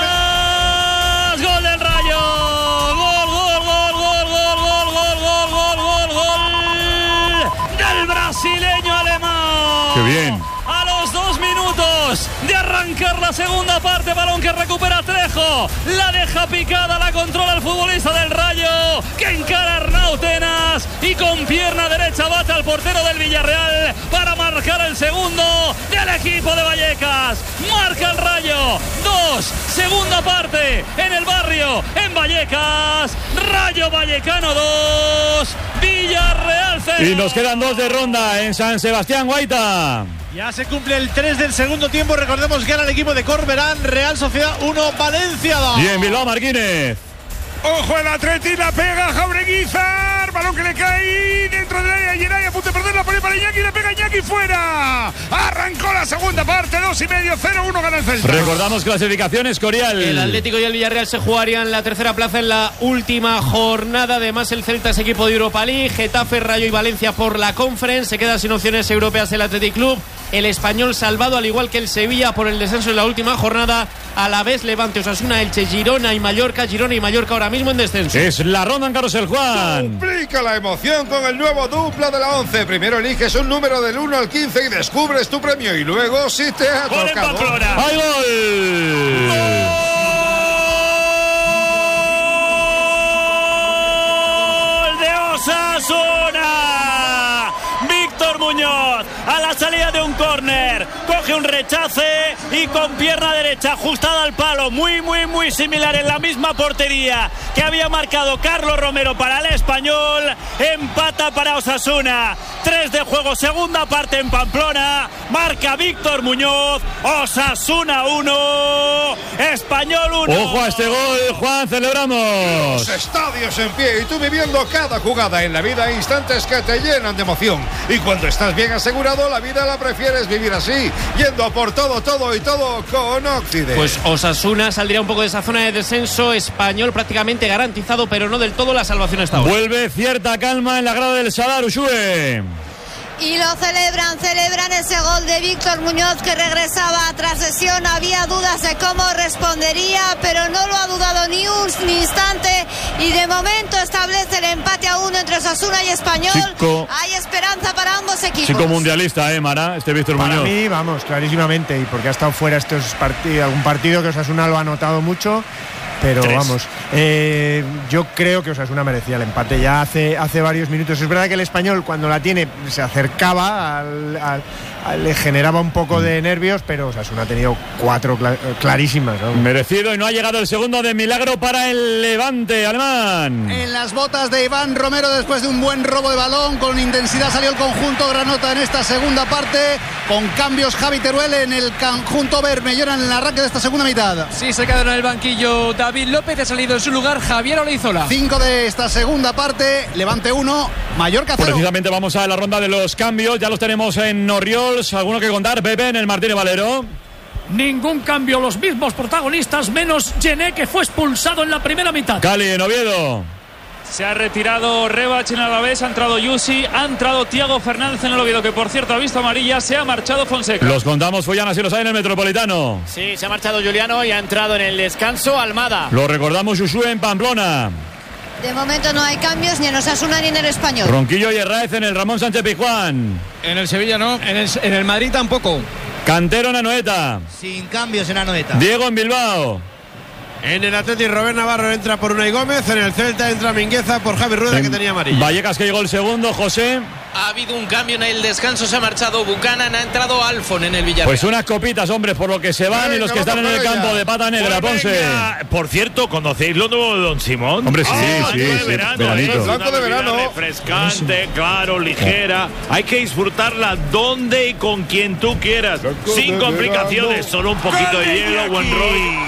lateral. Gol del Rayo. Gol, gol, gol, gol, gol, gol, gol, gol, gol, gol, gol del brasileño alemán. Qué bien. A los dos minutos de arrancar la segunda parte, balón que recupera Trejo, la deja picada, la controla el futbolista del Rayo, que encara a Arnautenas y con pierna derecha bate al portero del Villarreal para marcar el segundo del equipo de Vallecas. Marca el Rayo. Dos. Segunda parte en el barrio, en Vallecas. Rayo Vallecano dos. Villarreal cero. Y nos quedan dos de ronda en San Sebastián, Guaita. Ya se cumple el tres del segundo tiempo. Recordemos que era el equipo de Corberán. Real Sociedad uno, Valencia dos. Y en Bilbao, Marquínez. Ojo el Atleti, la pega Jaureguizar, balón que le cae dentro del área, Geray a punto de perder, la pone para Iñaki, le pega Iñaki fuera. Arrancó la segunda parte, dos y medio, cero uno gana el Celta. Recordamos clasificaciones, Corial. El Atlético y el Villarreal se jugarían la tercera plaza en la última jornada. Además, el Celta es equipo de Europa League. Getafe, Rayo y Valencia por la Conference. Se queda sin opciones europeas el Athletic Club. El Español salvado, al igual que el Sevilla, por el descenso en la última jornada. A la vez, Levante, Osasuna, Elche, Girona y Mallorca. Girona y Mallorca ahora mismo en descenso. Es la ronda en Carlos el Juan. Duplica la emoción con el nuevo dupla de la once. Primero eliges un número del uno al quince y descubres tu premio. Y luego, si te ha ¡Gol tocado... en Pamplona! ¡Hay gol! ¡Gol de Osasuna! Víctor Muñoz, a la salida de un córner, coge un rechace y con pierna derecha ajustada al palo, muy muy muy similar en la misma portería que había marcado Carlos Romero para el Español, empata para Osasuna. Tres de juego, segunda parte en Pamplona, marca Víctor Muñoz. Osasuna uno, Español uno. Ojo a este gol, Juan, celebramos. Los estadios en pie y tú viviendo cada jugada. En la vida, instantes que te llenan de emoción. Y cuando estás bien asegurado, la vida la prefieres vivir así, yendo a por todo, todo y todo con Occident. Pues Osasuna saldría un poco de esa zona de descenso. Español prácticamente garantizado, pero no del todo la salvación hasta ahora. Vuelve cierta calma en la grada del Sadar, Ushue. Y lo celebran, celebran ese gol de Víctor Muñoz, que regresaba tras lesión. Había dudas de cómo respondería, pero no lo ha dudado ni un ni instante. Y de momento establece el empate a uno entre Osasuna y Español. Chico. Hay esperanza para ambos equipos. Chico mundialista, ¿eh, Mara? Este Víctor Para Muñoz. mí, vamos, clarísimamente. Y porque ha estado fuera estos partidos, algún partido que Osasuna lo ha notado mucho. Pero Tres. vamos, eh, yo creo que Osasuna merecía el empate ya hace, hace varios minutos. Es verdad que el Español, cuando la tiene, se acercaba, al, al, al, le generaba un poco de nervios, pero Osasuna ha tenido cuatro cla- clarísimas, ¿no? Merecido, y no ha llegado el segundo de milagro para el Levante alemán. En las botas de Iván Romero, después de un buen robo de balón, con intensidad salió el conjunto granota en esta segunda parte, con cambios Javi Teruel en el conjunto bermellón en el arranque de esta segunda mitad. Sí, se quedó en el banquillo David López, ha salido en su lugar Javier Olaizola. Cinco de esta segunda parte, Levante uno, Mallorca cero. Precisamente vamos a la ronda de los cambios, ya los tenemos en Oriols. ¿Alguno que contar, Pepe, en el Martínez Valero? Ningún cambio, los mismos protagonistas, menos Gené, que fue expulsado en la primera mitad. Cali, en Oviedo. Se ha retirado Rebach en Alavés, ha entrado Yusi, ha entrado Thiago Fernández en el Oviedo, que por cierto ha visto amarilla, se ha marchado Fonseca. Los contamos, Follana, si los hay en el Metropolitano. Sí, se ha marchado Juliano y ha entrado en el descanso Almada. Lo recordamos, Ushue en Pamplona. De momento no hay cambios ni en Osasuna ni en el Español. Ronquillo y Herráez en el Ramón Sánchez Pizjuán. En el Sevilla no, en el, en el Madrid tampoco. Cantero en Anoeta. Sin cambios en Anoeta. Diego en Bilbao. En el Atlético, Robert Navarro entra por Unai Gómez. En el Celta entra Mingueza por Javi Rueda, en que tenía amarilla. Vallecas, que llegó el segundo, José. Ha habido un cambio en el descanso, se ha marchado Buchanan, ha entrado Alfon en el Villarreal. Pues unas copitas, hombres, por lo que se van. Venga, y los que están en el campo de pata negra, pues Ponce. Venga. Por cierto, ¿conocéis lo nuevo de Don Simón? Hombre, sí, oh, sí, sí, de sí, verano, veranito. ¿eh? Blanco de verano. Refrescante, claro, ligera. Hay que disfrutarla donde y con quien tú quieras. Blanco sin complicaciones, verano. solo un poquito de hielo, buen Roy.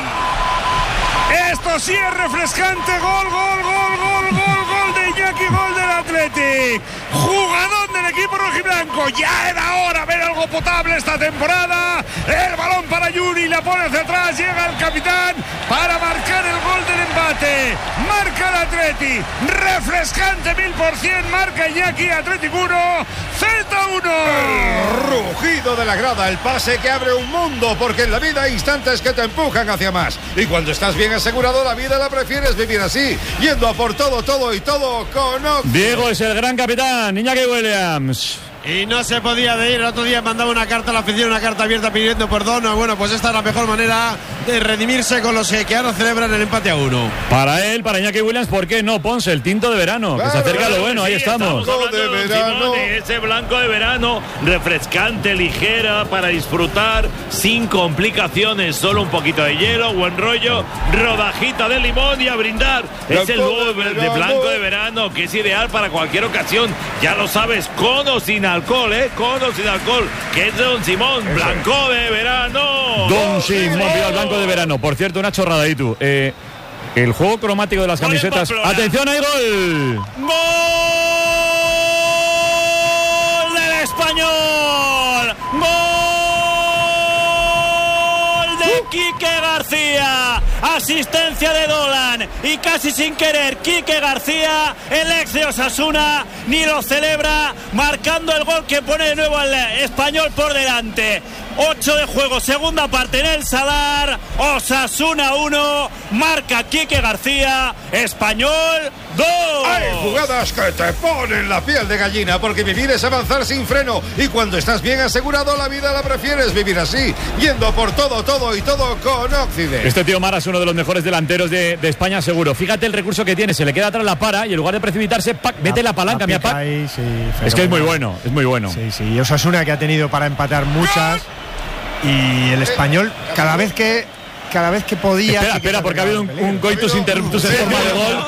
Esto sí es refrescante. Gol, gol, gol, gol, gol, gol de Iñaki, gol del Athletic. Jugador del equipo rojiblanco. Ya era hora ver algo potable esta temporada. El balón para Yuri, la pone hacia atrás. Llega el capitán para marcar el gol del empate. Marca el Athletic. Refrescante mil por cien. Marca Iñaki, Athletic uno, Celta uno. El rugido de la grada, el pase que abre un mundo, porque en la vida hay instantes que te empujan hacia más. Y cuando estás bien asegurado, la vida la prefieres vivir así, yendo a por todo, todo y todo con Occident. Diego es el gran capitán, Iñaki Williams. y no se podía de ir. El otro día mandaba una carta a la afición, una carta abierta pidiendo perdón. Bueno, pues esta es la mejor manera de redimirse con los que ahora celebran el empate a uno. Para él, para Iñaki Williams, ¿por qué no? Ponce, el tinto de verano, claro, que se acerca a lo bueno, sí, ahí estamos. estamos de verano. De ese blanco de verano, refrescante, ligera, para disfrutar, sin complicaciones, solo un poquito de hielo, buen rollo, rodajita de limón y a brindar. Blanco es el nuevo de, de blanco de verano, que es ideal para cualquier ocasión. Ya lo sabes, con o sin alcohol, ¿eh? Con o sin alcohol, que es Don Simón, eso. Blanco de verano. Don Simón, el blanco de verano. Por cierto, una chorrada ahí tú. Eh, el juego cromático de las camisetas. ¡Atención, hay gol! ¡Gol del Español! ¡Gol de Quique García! Asistencia de Dolan y casi sin querer Quique García, el ex de Osasuna, ni lo celebra, marcando el gol que pone de nuevo al Español por delante. ocho de juego, segunda parte en el Sadar. Osasuna uno, marca Quique García, Español dos. Hay jugadas que te ponen la piel de gallina, porque vivir es avanzar sin freno, y cuando estás bien asegurado la vida la prefieres vivir así, yendo por todo, todo y todo con Occident. Este tío Mara es uno de los mejores delanteros de, de España, seguro. Fíjate el recurso que tiene, se le queda atrás la para y en lugar de precipitarse, pac, mete la palanca, mi pac. Ahí, sí, es que es muy bueno, es muy bueno. Sí, sí, y Osasuna que ha tenido para empatar muchas, y el Español cada vez que cada vez que podía. Espera, espera, porque ha habido un, un coitus interruptus en forma de gol.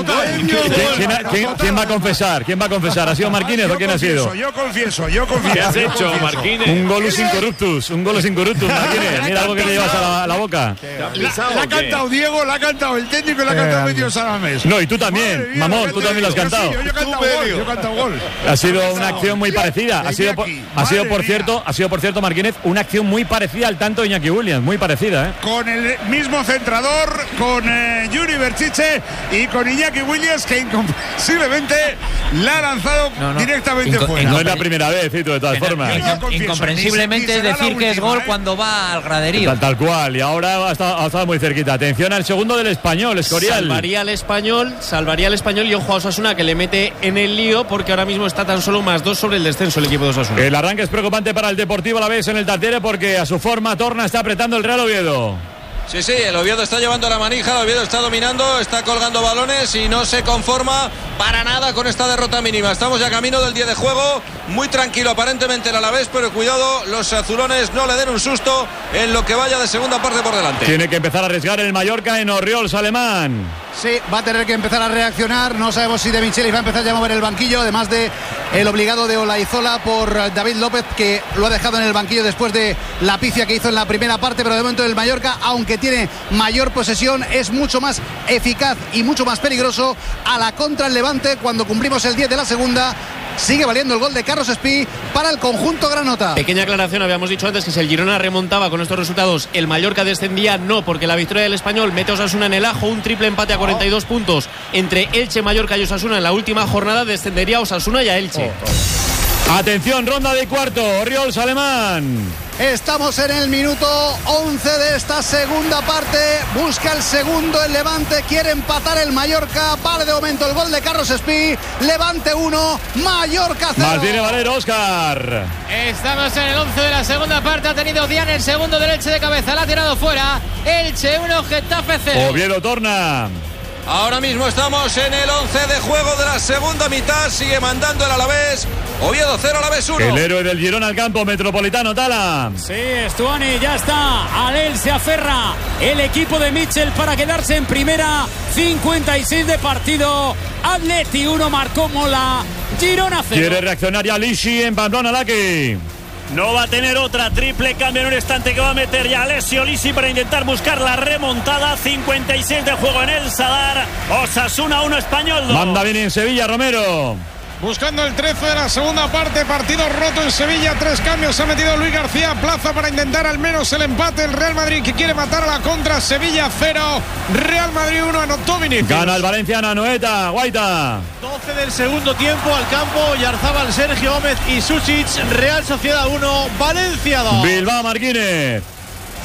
¿Quién, quién, ¿Quién va a confesar? ¿Quién va a confesar? ¿Ha sido Marquínez o quién ha sido? Yo confieso, yo confieso. ¿Qué has hecho, Marquínez? Un golus incorruptus, un golus incorruptus, Marquínez. Mira algo que le llevas a la, a la boca. La, la ha cantado Diego, la ha cantado el técnico y la ha cantado medio Salamés. No, y tú también, mía, mamón, tú también lo has cantado. Yo he cantado gol, yo he cantado gol. Ha sido una acción muy parecida. Ha sido, por, ha sido por cierto, ha sido por cierto, Marquínez, una acción muy parecida al tanto de Iñaki Williams, muy parecida, ¿eh? Con el mismo centrador, con eh, Yuri Berchiche y con Iñaki Williams, que incomprensiblemente la ha lanzado no, no. directamente Inco fuera. No es la primera vez, Cito, de todas formas. Incomprensiblemente es decir que es gol cuando va al graderío. Tal, tal cual, y ahora ha estado, ha estado muy cerquita. Atención al segundo del Español, Escorial. Salvaría al Español, salvaría al Español y ojo a Osasuna, que le mete en el lío, porque ahora mismo está tan solo más dos sobre el descenso el equipo de Osasuna. El arranque es preocupante para el Deportivo Alavés en el Tartiere, porque a su forma torna, está apretando el Real Oviedo. Sí, sí, el Oviedo está llevando la manija, el Oviedo está dominando, está colgando balones y no se conforma para nada con esta derrota mínima. Estamos ya camino del día de juego, muy tranquilo aparentemente el Alavés, pero cuidado, los azulones no le den un susto en lo que vaya de segunda parte por delante. Tiene que empezar a arriesgar el Mallorca en Orriols, Alemán. Sí, va a tener que empezar a reaccionar. No sabemos si De Michelis va a empezar ya a mover el banquillo, además de el obligado de Olaizola por David López, que lo ha dejado en el banquillo después de la pifia que hizo en la primera parte. Pero de momento el Mallorca, aunque tiene mayor posesión, es mucho más eficaz y mucho más peligroso a la contra el Levante. Cuando cumplimos el diez de la segunda, sigue valiendo el gol de Carlos Espí para el conjunto granota. Pequeña aclaración, habíamos dicho antes que si el Girona remontaba con estos resultados, el Mallorca descendía, no, porque la victoria del Español mete a Osasuna en el ajo, un triple empate a cuarenta y dos puntos entre Elche, Mallorca y Osasuna. En la última jornada descendería a Osasuna y a Elche. Atención, ronda de cuarto, Orriols, Alemán. Estamos en el minuto once de esta segunda parte. Busca el segundo el Levante. Quiere empatar el Mallorca. Vale de momento el gol de Carlos Espí. Levante uno, Mallorca cero. Martínez Valero, Óscar. Estamos en el once de la segunda parte. Ha tenido Diane el segundo del Elche de cabeza. La ha tirado fuera. Elche uno, Getafe cero. Oviedo torna. Ahora mismo estamos en el once de juego de la segunda mitad. Sigue mandando el Alavés. Oviedo cero, Alavés uno. El héroe del Girona al campo, Metropolitano, Tala. Sí, Stuani ya está. A él se aferra el equipo de Mitchell para quedarse en primera. cincuenta y seis de partido. Atleti uno, marcó Mola. Girona cero. Quiere reaccionar ya Lishi en Pamplona, Laki. No va a tener otra, triple cambio en un instante que va a meter ya Alessio Lisi para intentar buscar la remontada. cincuenta y seis de juego en el Sadar. Osasuna uno, Español dos. Manda bien en Sevilla, Romero. Buscando el trece de la segunda parte, partido roto en Sevilla, tres cambios, ha metido Luis García Plaza para intentar al menos el empate. El Real Madrid que quiere matar a la contra, Sevilla cero, Real Madrid uno, anotó Vinicius. Gana el Valenciana, Noeta, Guaita. doce del segundo tiempo al campo, Yarzábal, Sergio Gómez y Susic. Real Sociedad uno, Valencia dos. Bilbao, Marquínez.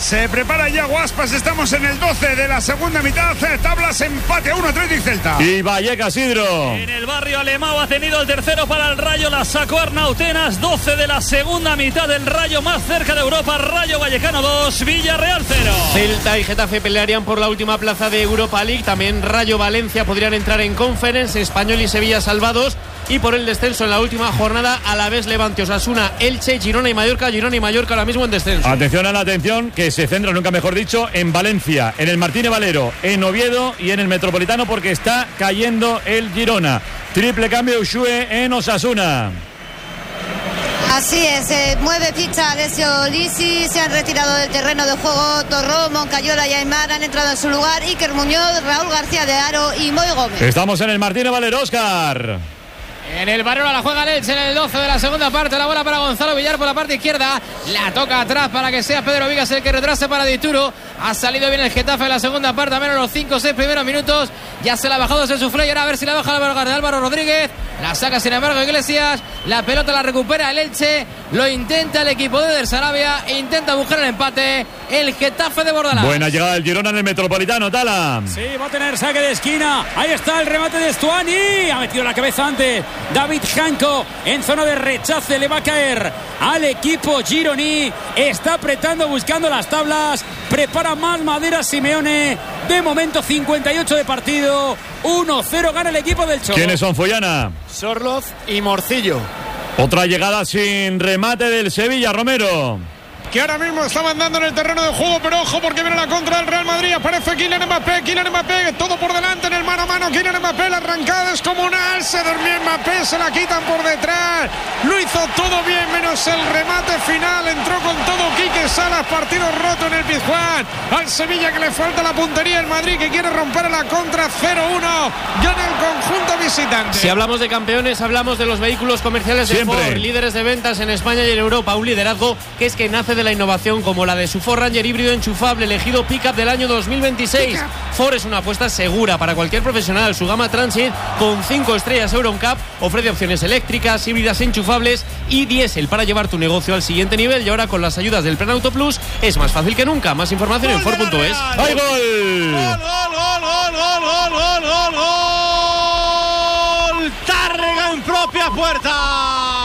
Se prepara ya Guaspas. Estamos en el doce de la segunda mitad. Tablas empate a uno, Athletic Celta. Y Vallecas, Sidro. En el barrio Alemão ha tenido el tercero para el Rayo. La sacó Arnautenas. doce de la segunda mitad. El Rayo más cerca de Europa. Rayo Vallecano dos, Villarreal cero. Celta y Getafe pelearían por la última plaza de Europa League. También Rayo Valencia podrían entrar en Conference. Español y Sevilla salvados. Y por el descenso en la última jornada, Alavés, Levante, Osasuna, Elche, Girona y Mallorca. Girona y Mallorca ahora mismo en descenso. Atención a la atención, que se centra, nunca mejor dicho, en Valencia, en el Martínez Valero, en Oviedo y en el Metropolitano, porque está cayendo el Girona. Triple cambio Ushue en Osasuna. Así es, eh, mueve ficha Alessio Lisi, se han retirado del terreno de juego Torró, Moncayola y Aymar, han entrado en su lugar Iker Muñoz, Raúl García de Haro y Moy Gómez. Estamos en el Martínez Valero, Óscar. En el barrio la juega Elche en el doce de la segunda parte. La bola para Gonzalo Villar por la parte izquierda. La toca atrás para que sea Pedro Vigas el que retrase para Dituro. Ha salido bien el Getafe en la segunda parte, a menos los cinco o seis primeros minutos. Ya se la ha bajado ese suflé y ahora a ver si la baja Álvaro, Álvaro Rodríguez. La saca sin embargo Iglesias. La pelota la recupera el Elche. Lo intenta el equipo de Der Sarabia. Intenta buscar el empate el Getafe de Bordalás. Buena llegada del Girona en el Metropolitano, Tala. Sí, va a tener saque de esquina. Ahí está el remate de Stuani. Ha metido la cabeza antes David Janko en zona de rechace. Le va a caer al equipo gironí. Está apretando, buscando las tablas. Prepara más madera Simeone. De momento cincuenta y ocho de partido. uno cero gana el equipo del Cholo. ¿Quiénes son, Follana? Sorloz y Morcillo. Otra llegada sin remate del Sevilla, Romero. Que ahora mismo está mandando en el terreno de juego, pero ojo porque viene la contra del Real Madrid. Aparece Kylian Mbappé, Kylian Mbappé, todo por delante en el mano a mano. Kylian Mbappé, la arrancada descomunal. Se durmió Mbappé, se la quitan por detrás. Lo hizo todo bien, menos el remate final. Entró con todo Quique Salas, partido roto en el Pizjuán. Al Sevilla que le falta la puntería. El Madrid que quiere romper la contra. Cero uno. Gana el conjunto visitante. Si hablamos de campeones, hablamos de los vehículos comerciales de Siempre. Ford, líderes de ventas en España y en Europa. Un liderazgo que es que nace de la innovación, como la de su Ford Ranger híbrido enchufable, elegido pickup del año dos mil veintiséis. Ford es una apuesta segura para cualquier profesional. Su gama Transit, con cinco estrellas EuroNCAP, ofrece opciones eléctricas, híbridas enchufables y diésel para llevar tu negocio al siguiente nivel. Y ahora con las ayudas del Plan Auto Plus es más fácil que nunca. Más información en Ford punto es. ¡Hay gol! ¡Gol, gol, gol, gol, gol, gol, gol, gol! Tárrega en propia puerta.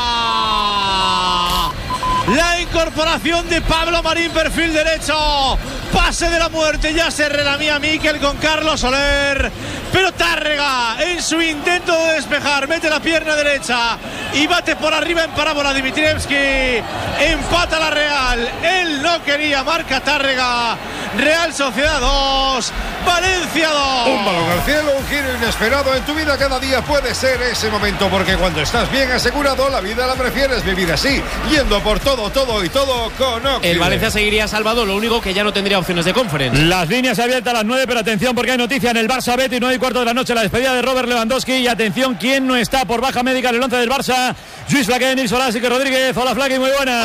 La incorporación de Pablo Marín, perfil derecho. Pase de la muerte, ya se relamía Miquel con Carlos Soler. Pero Tárrega, en su intento de despejar, mete la pierna derecha y bate por arriba en parábola Dimitrievski. Empata la Real. Él no quería, marca Tárrega. Real Sociedad dos, Valencia dos. Un balón al cielo, un giro inesperado en tu vida cada día puede ser ese momento, porque cuando estás bien asegurado, la vida la prefieres vivir así, yendo por todo, todo y todo con Occident. El Valencia seguiría salvado, lo único que ya no tendría opciones de conference. Las líneas abiertas a las nueve, pero atención porque hay noticia en el Barça Betis, nueve y cuarto de la noche, la despedida de Robert Lewandowski. Y atención, ¿quién no está por baja médica en el once del Barça? Luis Flaque, Nils Solás y que Rodríguez. Hola Flaque, muy buenas.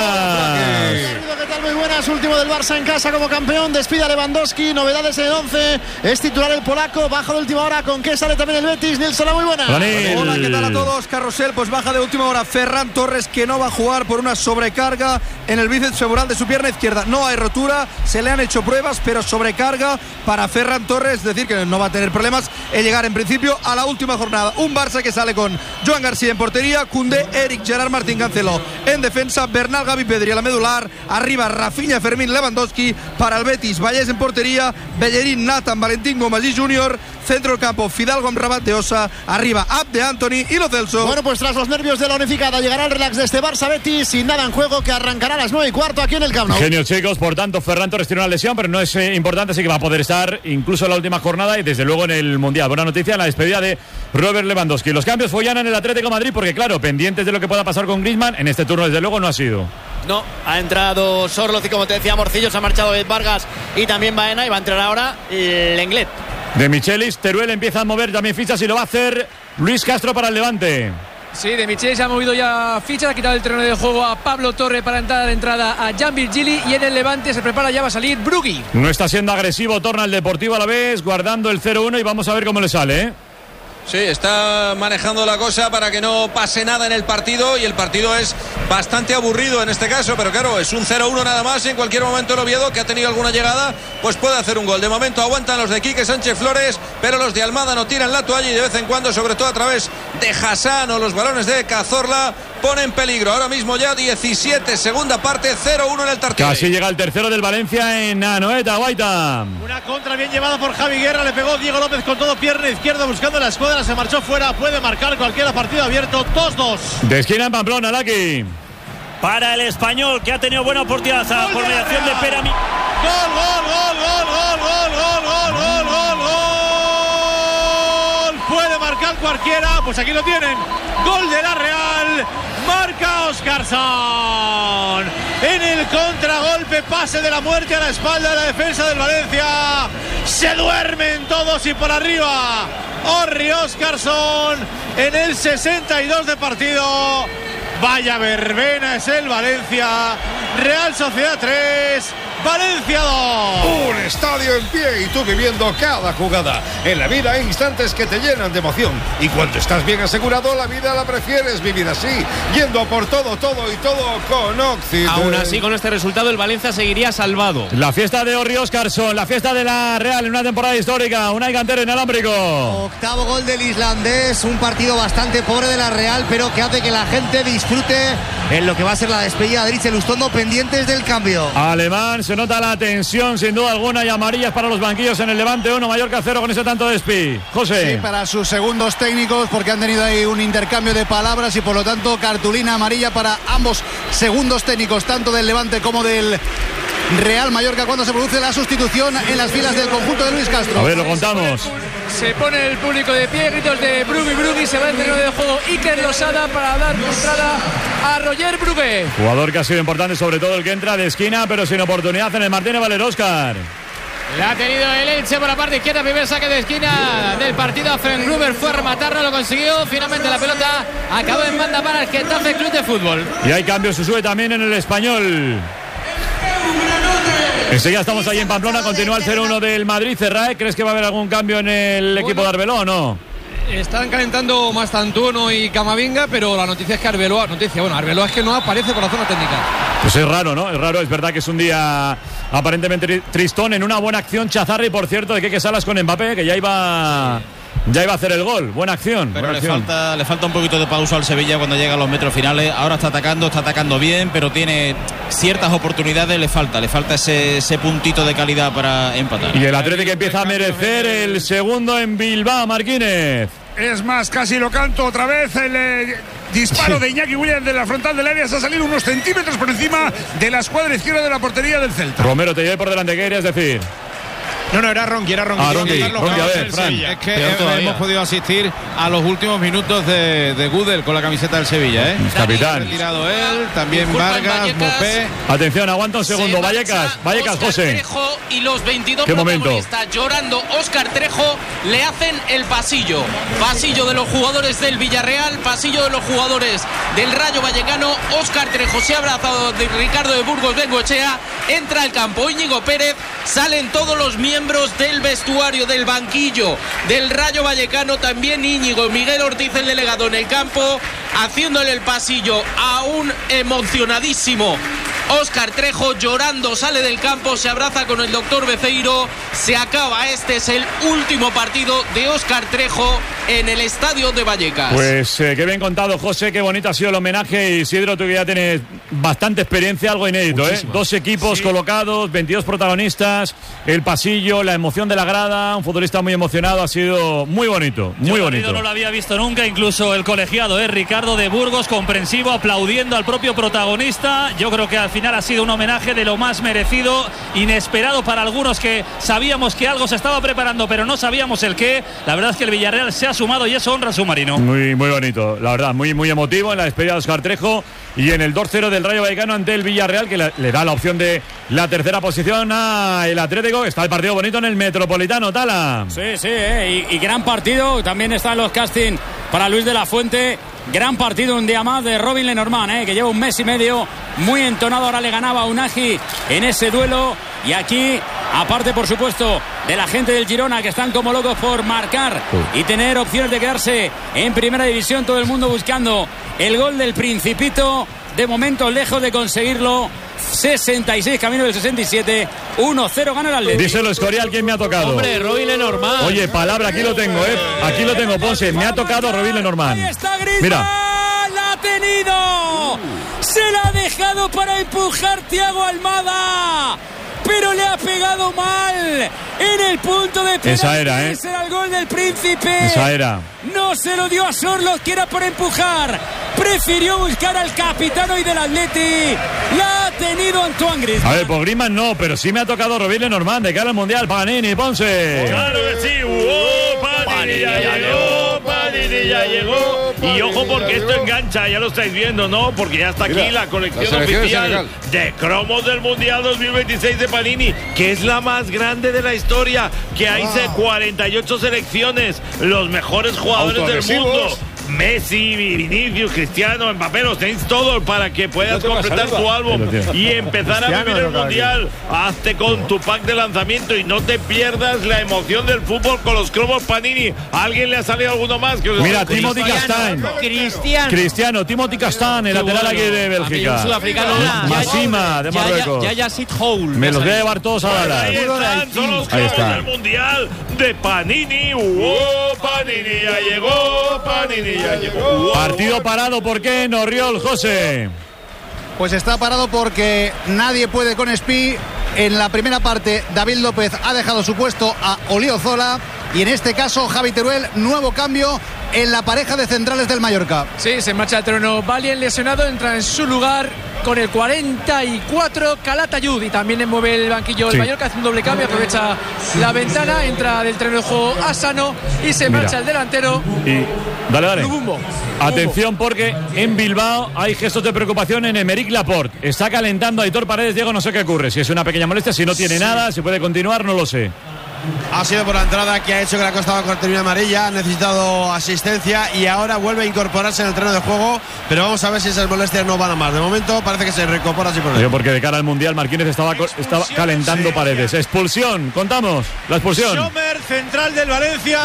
Hola, ¿qué tal? Muy buenas. Último del Barça en casa como campeón. Despide a Lewandowski, novedades en el once. Es titular el polaco, baja de última hora. ¿Con qué sale también el Betis? Nils Solás, muy buenas. Hola, Hola, ¿qué tal a todos? Carrusel, pues baja de última hora Ferran Torres, que no va a jugar por una sobrecarga en el bíceps femoral de su pierna izquierda. No hay rotura, se le han hecho pruebas, pero sobrecarga para Ferran Torres, es decir, que no va a tener problemas en llegar en principio a la última jornada. Un Barça que sale con Joan García en portería, Koundé, Eric, Gerard Martín, Cancelo en defensa, Bernal, Gavi, Pedri a la medular, arriba Rafinha, Fermín, Lewandowski. Para el Betis, Vallés en portería, Bellerín, Nathan, Valentín, Gomasí junior, centro del campo, Fidalgo, Amrabat de Osa, arriba Abde, Anthony y Lo Celso. Bueno, pues tras los nervios de la unificada llegará el relax de este Barça Betis sin nada en juego, que arrancará a las nueve y cuarto aquí en el Camp Nou. Genios, chicos, por tanto Ferran Torres tiene una lesión, pero no es eh, importante, así que va a poder estar incluso en la última jornada y desde luego en el Mundial. Buena noticia en la despedida de Robert Lewandowski. Los cambios follan en el Atlético de Madrid porque claro, pendientes de lo que pueda pasar con Griezmann, en este turno desde luego no ha sido. No, ha entrado Sorloz y como te decía Morcillo, se ha marchado Ed Vargas y también Baena, y va a entrar ahora Lenglet. De Michelis, Teruel empieza a mover también fichas y lo va a hacer Luis Castro para el Levante. Sí, de Michelis ha movido ya fichas, ha quitado el terreno de juego a Pablo Torre para entrar entrada a Jan Virgili, y en el Levante se prepara, ya va a salir Brugui. No está siendo agresivo, torna el Deportivo a la vez, guardando el cero uno y vamos a ver cómo le sale, ¿eh? Sí, está manejando la cosa para que no pase nada en el partido, y el partido es bastante aburrido en este caso, pero claro, es un cero uno nada más, y en cualquier momento el Oviedo, que ha tenido alguna llegada, pues puede hacer un gol. De momento aguantan los de Quique Sánchez Flores, pero los de Almada no tiran la toalla, y de vez en cuando, sobre todo a través de Hassan o los balones de Cazorla, ponen peligro. Ahora mismo ya diecisiete, segunda parte, cero uno en el Tartiere. Casi llega el tercero del Valencia en Anoeta, Guaita. Una contra bien llevada por Javi Guerra, le pegó Diego López con todo, pierna izquierda buscando la escuadra, se marchó fuera, puede marcar cualquiera, partido abierto, dos dos. De esquina en Pamplona, Laki. Para el Español, que ha tenido buena oportunidad por mediación de Perami. Gol, gol, gol, gol, gol, gol, gol, gol, gol, gol, gol. Puede marcar cualquiera, pues aquí lo tienen. Gol de la Real. Marca Óscarson. En el contragolpe, pase de la muerte a la espalda de la defensa del Valencia. Se duermen todos y por arriba Orri Óscarson en el sesenta y dos de partido. Vaya verbena es el Valencia. Real Sociedad tres, Valencia dos. Un estadio en pie y tú viviendo cada jugada. En la vida hay instantes que te llenan de emoción, y cuando estás bien asegurado, la vida la prefieres vivir así, yendo a por todo, todo y todo con Occident. Aún así, con este resultado, el Valencia seguiría salvado. La fiesta de Orri Óscarson, la fiesta de la Real en una temporada histórica. Unai Cantero inalámbrico. Octavo gol del islandés, un partido bastante pobre de la Real, pero que hace que la gente disfrute en lo que va a ser la despedida de Dries Lustondo, pendientes del cambio. Alemán, se nota la tensión sin duda alguna, y amarillas para los banquillos en el Levante uno, Mallorca cero con ese tanto de Espi. José. Sí, para sus segundos técnicos, porque han tenido ahí un intercambio de palabras y por lo tanto cartulina amarilla para ambos segundos técnicos, tanto del Levante como del Real Mallorca, cuando se produce la sustitución en las filas del conjunto de Luis Castro. A ver, lo contamos. Se pone el público de pie, gritos de Brugui Brugui, se va el terreno de juego Iker Losada para dar entrada a Roger Brugge. Jugador que ha sido importante, sobre todo el que entra de esquina, pero sin oportunidad en el Martínez Valero. Óscar. La ha tenido el Elche por la parte izquierda, primer saque de esquina del partido. Frenruber fue a rematarlo, lo consiguió. Finalmente la pelota acabó en banda para el Getafe Club de Fútbol. Y hay cambios, Susue, también en el Español. Enseguida estamos ahí en Pamplona, continúa el cero uno del Madrid. Cerrae, ¿crees que va a haber algún cambio en el equipo bueno, de Arbeloa o no? Están calentando Mastantuono y Camavinga, pero la noticia es que Arbeloa, noticia, bueno, Arbeloa es que no aparece por la zona técnica. Pues es raro, ¿no? Es raro, es verdad que es un día aparentemente tristón. En una buena acción, Chazarri, por cierto, de Keke Salas con Mbappé, que ya iba... Ya iba a hacer el gol, buena acción. Pero buena le, acción. Falta, le falta un poquito de pausa al Sevilla cuando llega a los metros finales. Ahora está atacando, está atacando bien, pero tiene ciertas oportunidades, le falta, le falta ese, ese puntito de calidad para empatar. Y el Atlético empieza a merecer el segundo en Bilbao, Marquínez. Es más, casi lo canto otra vez. El eh, disparo sí. de Iñaki Williams de la frontal del área se ha salido unos centímetros por encima de la escuadra izquierda de la portería del Celta. Romero, te llevé por delante, ¿qué querías decir? No, no, era Ronqui, era Ronqui. Ah, Ronqui, Ronqui, a ver, Fran. Es que eh, hemos podido asistir a los últimos minutos de, de Gudel con la camiseta del Sevilla, ¿eh? Capitán. Ha retirado él, también Vargas, Mopé. Atención, aguanta un segundo. Vallecas, Vallecas, José. Trejo y los veintidós ¿Qué protagonistas llorando. Óscar Trejo le hacen el pasillo. Pasillo de los jugadores del Villarreal, pasillo de los jugadores del Rayo Vallecano. Óscar Trejo se ha abrazado de Ricardo de Burgos Bengoechea. Entra al campo Íñigo Pérez. Salen todos los miembros del vestuario, del banquillo del Rayo Vallecano, también Íñigo, Miguel Ortiz, el delegado, en el campo, haciéndole el pasillo a un emocionadísimo Óscar Trejo. Llorando sale del campo, se abraza con el doctor Beceiro. Se acaba, este es el último partido de Óscar Trejo en el estadio de Vallecas. Pues eh, qué bien contado, José, qué bonito ha sido el homenaje. Isidro, tú que ya tienes bastante experiencia, algo inédito, ¿eh? Dos equipos sí. colocados, veintidós protagonistas, el pasillo, la emoción de la grada, un futbolista muy emocionado, ha sido muy bonito, muy Yo bonito. No lo había visto nunca, incluso el colegiado, ¿eh? Ricardo de Burgos, comprensivo, aplaudiendo al propio protagonista. Yo creo que al final ha sido un homenaje de lo más merecido, inesperado para algunos que sabíamos que algo se estaba preparando, pero no sabíamos el qué. La verdad es que el Villarreal se ha sumado y eso honra a su marino. Muy, muy bonito, la verdad, muy, muy emotivo en la despedida de Óscar Trejo y en el dos cero del Rayo Vallecano ante el Villarreal, que le, le da la opción de la tercera posición al Atlético. Está el partido bonito en el Metropolitano, Tala. Sí, sí, eh, y, y gran partido. También están los casting para Luis de la Fuente. Gran partido un día más de Robin Lenormand, eh, que lleva un mes y medio muy entonado. Ahora le ganaba a Unagi en ese duelo. Y aquí Aparte, por supuesto, de la gente del Girona, que están como locos por marcar y tener opciones de quedarse en primera división. Todo el mundo buscando el gol del Principito. De momento, lejos de conseguirlo. sesenta y seis, camino del sesenta y siete. uno cero gana el Atlético. Díselo, Escorial, ¿quién me ha tocado? Hombre, Robin Lenormand. Oye, palabra, aquí lo tengo, ¿eh? Aquí lo tengo, Ponce. Me ha tocado Robin Lenormand. Ahí está Griezmann. Mira. La ha tenido. Se la ha dejado para empujar Thiago Almada. Pero le ha pegado mal en el punto de penalti. Esa era, ¿eh? Ese era el gol del Príncipe. Esa era. No se lo dio a Sorloth, que era por empujar. Prefirió buscar al capitán hoy del Atleti. La ha tenido Antoine Griezmann. A ver, por Griezmann no, pero sí me ha tocado Robin Lenormand de cara al Mundial. Panini, Ponce. Claro que sí. ¡Oh, Panini ya llegó! Panini ya llegó. Y ojo porque esto engancha, ya lo estáis viendo, ¿no? Porque ya está aquí Mira, la colección la oficial de cromos del Mundial dos mil veintiséis de Panini, que es la más grande de la historia, que hay Wow. cuarenta y ocho selecciones, los mejores jugadores del Autoadhesivos. mundo. Messi, Vinicius, Cristiano, Mbappé, los tenéis todos para que puedas Yo tengo completar saliva. tu álbum Yo lo tengo. y empezar a Cristiano, vivir el no, Mundial. Hazte con tu pack de lanzamiento y no te pierdas la emoción del fútbol con los cromos Panini. ¿A alguien le ha salido alguno más? Que os Mira, esté Timothy escuchando? Castain. Cristiano. Cristiano, Timothy Castain, el Qué lateral bueno. aquí de A mí Bélgica. un sudafricano. Ma- Masima, de Marruecos. Ya, ya, Sit Hole. Me los voy a llevar todos a Ahí Dallas. están, son los Ahí cromos está. del Mundial de Panini. ¡Oh, Panini ya llegó! Panini ya llegó. ¡Oh! Partido parado, ¿por qué? Norriol, José. Pues está parado porque nadie puede con Espí. En la primera parte, David López ha dejado su puesto a Oliozola. Y en este caso, Javi Teruel, nuevo cambio en la pareja de centrales del Mallorca. Sí, se marcha el terreno. Valien lesionado, entra en su lugar con el cuarenta y cuatro Calatayud. Y también mueve el banquillo el Sí. Mallorca, hace un doble cambio, aprovecha la ventana, entra del terreno de juego Asano y se Mira. marcha el delantero. Y dale, dale. Lubumbo. Atención porque en Bilbao hay gestos de preocupación en Emerick Laporte. Está calentando a Aitor Paredes. Diego, no sé qué ocurre. Si es una pequeña molestia, si no tiene nada, si puede continuar, no lo sé. Ha sido por la entrada que ha hecho que la Costa con cartulina amarilla, ha necesitado asistencia y ahora vuelve a incorporarse en el terreno de juego, pero vamos a ver si esas molestias no van a más. De momento parece que se recupera así por Digo, porque de cara al Mundial Marquínez estaba, co- estaba calentando Paredes. Expulsión, contamos, la expulsión. Sommer, central del Valencia,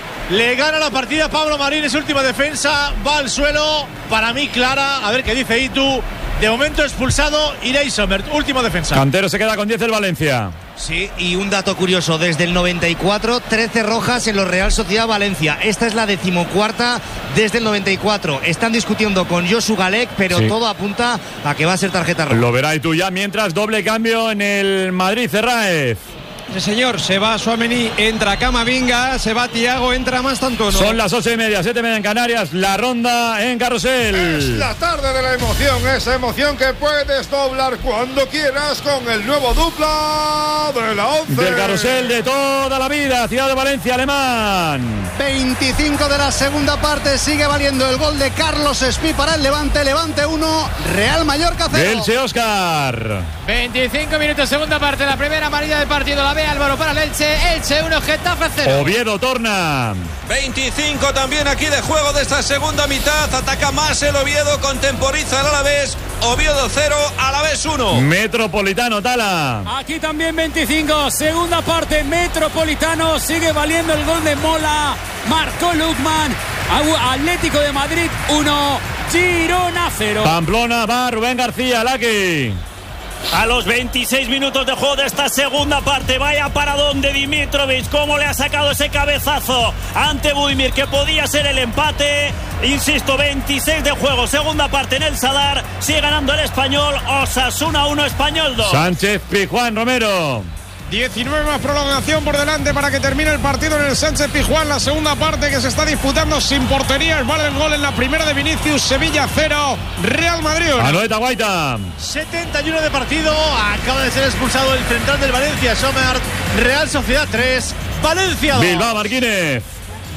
le gana la partida a Pablo Marín, es última defensa, va al suelo, para mí clara, a ver qué dice Itu. De momento expulsado Irei Sommer, última defensa. Cantero se queda con diez el Valencia. Sí, y un dato curioso, desde el noventa y cuatro, trece rojas en los Real Sociedad Valencia. Esta es la decimocuarta desde el noventa y cuatro. Están discutiendo con Josu Galek, pero Sí. todo apunta a que va a ser tarjeta roja. Lo verá y tú ya, mientras doble cambio en el Madrid, Cerraez. Sí, señor, se va Tchouaméni, entra Camavinga, se va Thiago, entra Mastantuono. Son las ocho y media, siete y media en Canarias, la ronda en Carrusel. Es la tarde de la emoción, esa emoción que puedes doblar cuando quieras con el nuevo dupla de la once. Del Carrusel de toda la vida, Ciudad de Valencia, Alemán. veinticinco de la segunda parte, sigue valiendo el gol de Carlos Espí para el Levante. Levante uno, Real Mallorca cero. Elche, Óscar. veinticinco minutos, segunda parte, la primera amarilla del partido la ve Álvaro para el Elche. Elche uno, Getafe cero. Oviedo torna. veinticinco también aquí de juego de esta segunda mitad. Ataca más el Oviedo, contemporiza el Alavés. Oviedo cero, Alavés uno. Metropolitano, Tala. Aquí también veinticinco, segunda parte, Metropolitano, sigue valiendo el gol de Mola, marcó Lukman, Atlético de Madrid uno, Girona cero. Pamplona va Rubén García, Laki. A los veintiséis minutos de juego de esta segunda parte, vaya paradón de Dimitrovic, cómo le ha sacado ese cabezazo ante Budimir, que podía ser el empate. Insisto, veintiséis de juego, segunda parte en el Sadar, sigue ganando el Español, Osasuna uno, Español dos. Sánchez Pizjuán, Romero. diecinueve más prolongación por delante para que termine el partido en el Sánchez Pizjuán, la segunda parte que se está disputando sin porterías. Vale el gol en la primera de Vinicius, Sevilla cero, Real Madrid uno. Anoeta Guaita. setenta y uno de partido, acaba de ser expulsado el central del Valencia, Sommer. Real Sociedad tres, Valencia dos. Bilbao, Marquínez.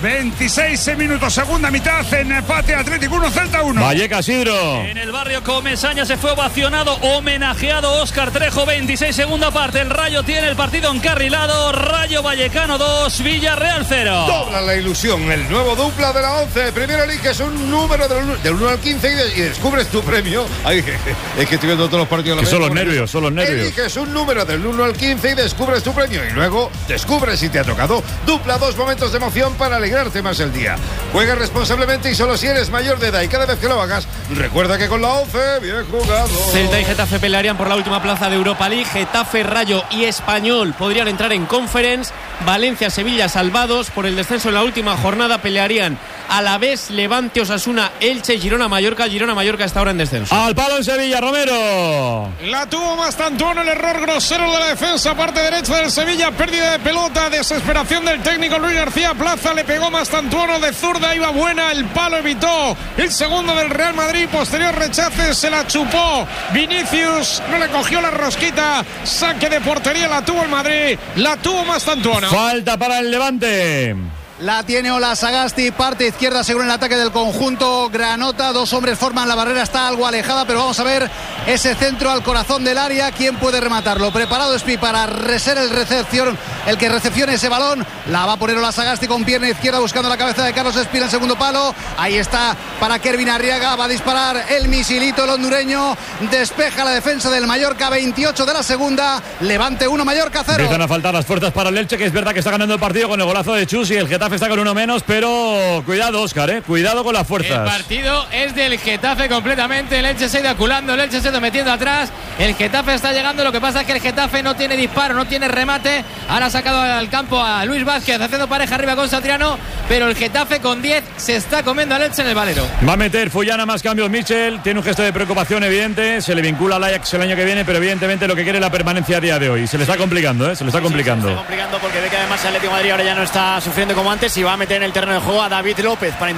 veintiséis minutos, segunda mitad en empate Atlético uno, Celta uno. Vallecas, Isidro. En el barrio Comesaña se fue ovacionado, homenajeado Óscar Trejo, veintiséis segunda parte. El Rayo tiene el partido encarrilado. Rayo Vallecano dos, Villarreal cero. Dobla la ilusión, el nuevo dupla de la once. Primero eliges un número del, del uno al quince y, de, y descubres tu premio. Ay, es que estoy viendo todos los partidos. Que son los nervios, son los nervios. Eliges un número del uno al quince y descubres tu premio. Y luego descubres si te ha tocado. Dupla dos momentos de emoción para alegrarte más el día. Juega responsablemente y solo si eres mayor de edad. Y cada vez que lo hagas, recuerda que con la once, bien jugado. Celta y Getafe pelearían por la última plaza de Europa League. Getafe, Rayo y Español podrían entrar en Conference. Valencia, Sevilla salvados por el descenso en la última jornada. Pelearían Alavés, Levante, Osasuna, Elche, Girona, Mallorca. Girona, Mallorca está ahora en descenso. Al palo en Sevilla, Romero. La tuvo Mastantuono, el error grosero de la defensa, parte derecha del Sevilla, pérdida de pelota, desesperación del técnico Luis García Plaza, le pegó Mastantuono de zurda, iba buena, el palo evitó el segundo del Real Madrid, posterior rechace, se la chupó Vinicius, no le cogió la rosquita, saque de portería, la tuvo el Madrid, la tuvo Mastantuono. Falta para el Levante. La tiene Ola Sagasti, parte izquierda según el ataque del conjunto granota. Dos hombres forman la barrera, está algo alejada, pero vamos a ver ese centro al corazón del área. ¿Quién puede rematarlo? Preparado Espi para ser el recepción, el que recepcione ese balón. La va a poner Ola Sagasti con pierna izquierda buscando la cabeza de Carlos Espi en el segundo palo. Ahí está para Kervin Arriaga. Va a disparar el misilito, el hondureño. Despeja la defensa del Mallorca, veintiocho de la segunda. Levante uno, Mallorca cero. Empiezan a faltar las fuerzas para el Elche, que es verdad que está ganando el partido con el golazo de Chus y el Getafe está con uno menos, pero cuidado, Óscar, ¿eh? Cuidado con las fuerzas. El partido es del Getafe completamente. El Elche se ha ido aculando, el Elche se ha ido metiendo atrás. El Getafe está llegando. Lo que pasa es que el Getafe no tiene disparo, no tiene remate. Ahora ha sacado al campo a Luis Vázquez haciendo pareja arriba con Satriano. Pero el Getafe con diez se está comiendo al Elche en el Valero. Va a meter Fullana más cambios Michel. Tiene un gesto de preocupación evidente. Se le vincula al Ajax el año que viene, pero evidentemente lo que quiere es la permanencia a día de hoy. Se le está complicando, ¿eh? Se le está complicando. Sí, se le está complicando porque ve que además el Atlético de Madrid ahora ya no está sufriendo como antes y va a meter en el terreno de juego a David López para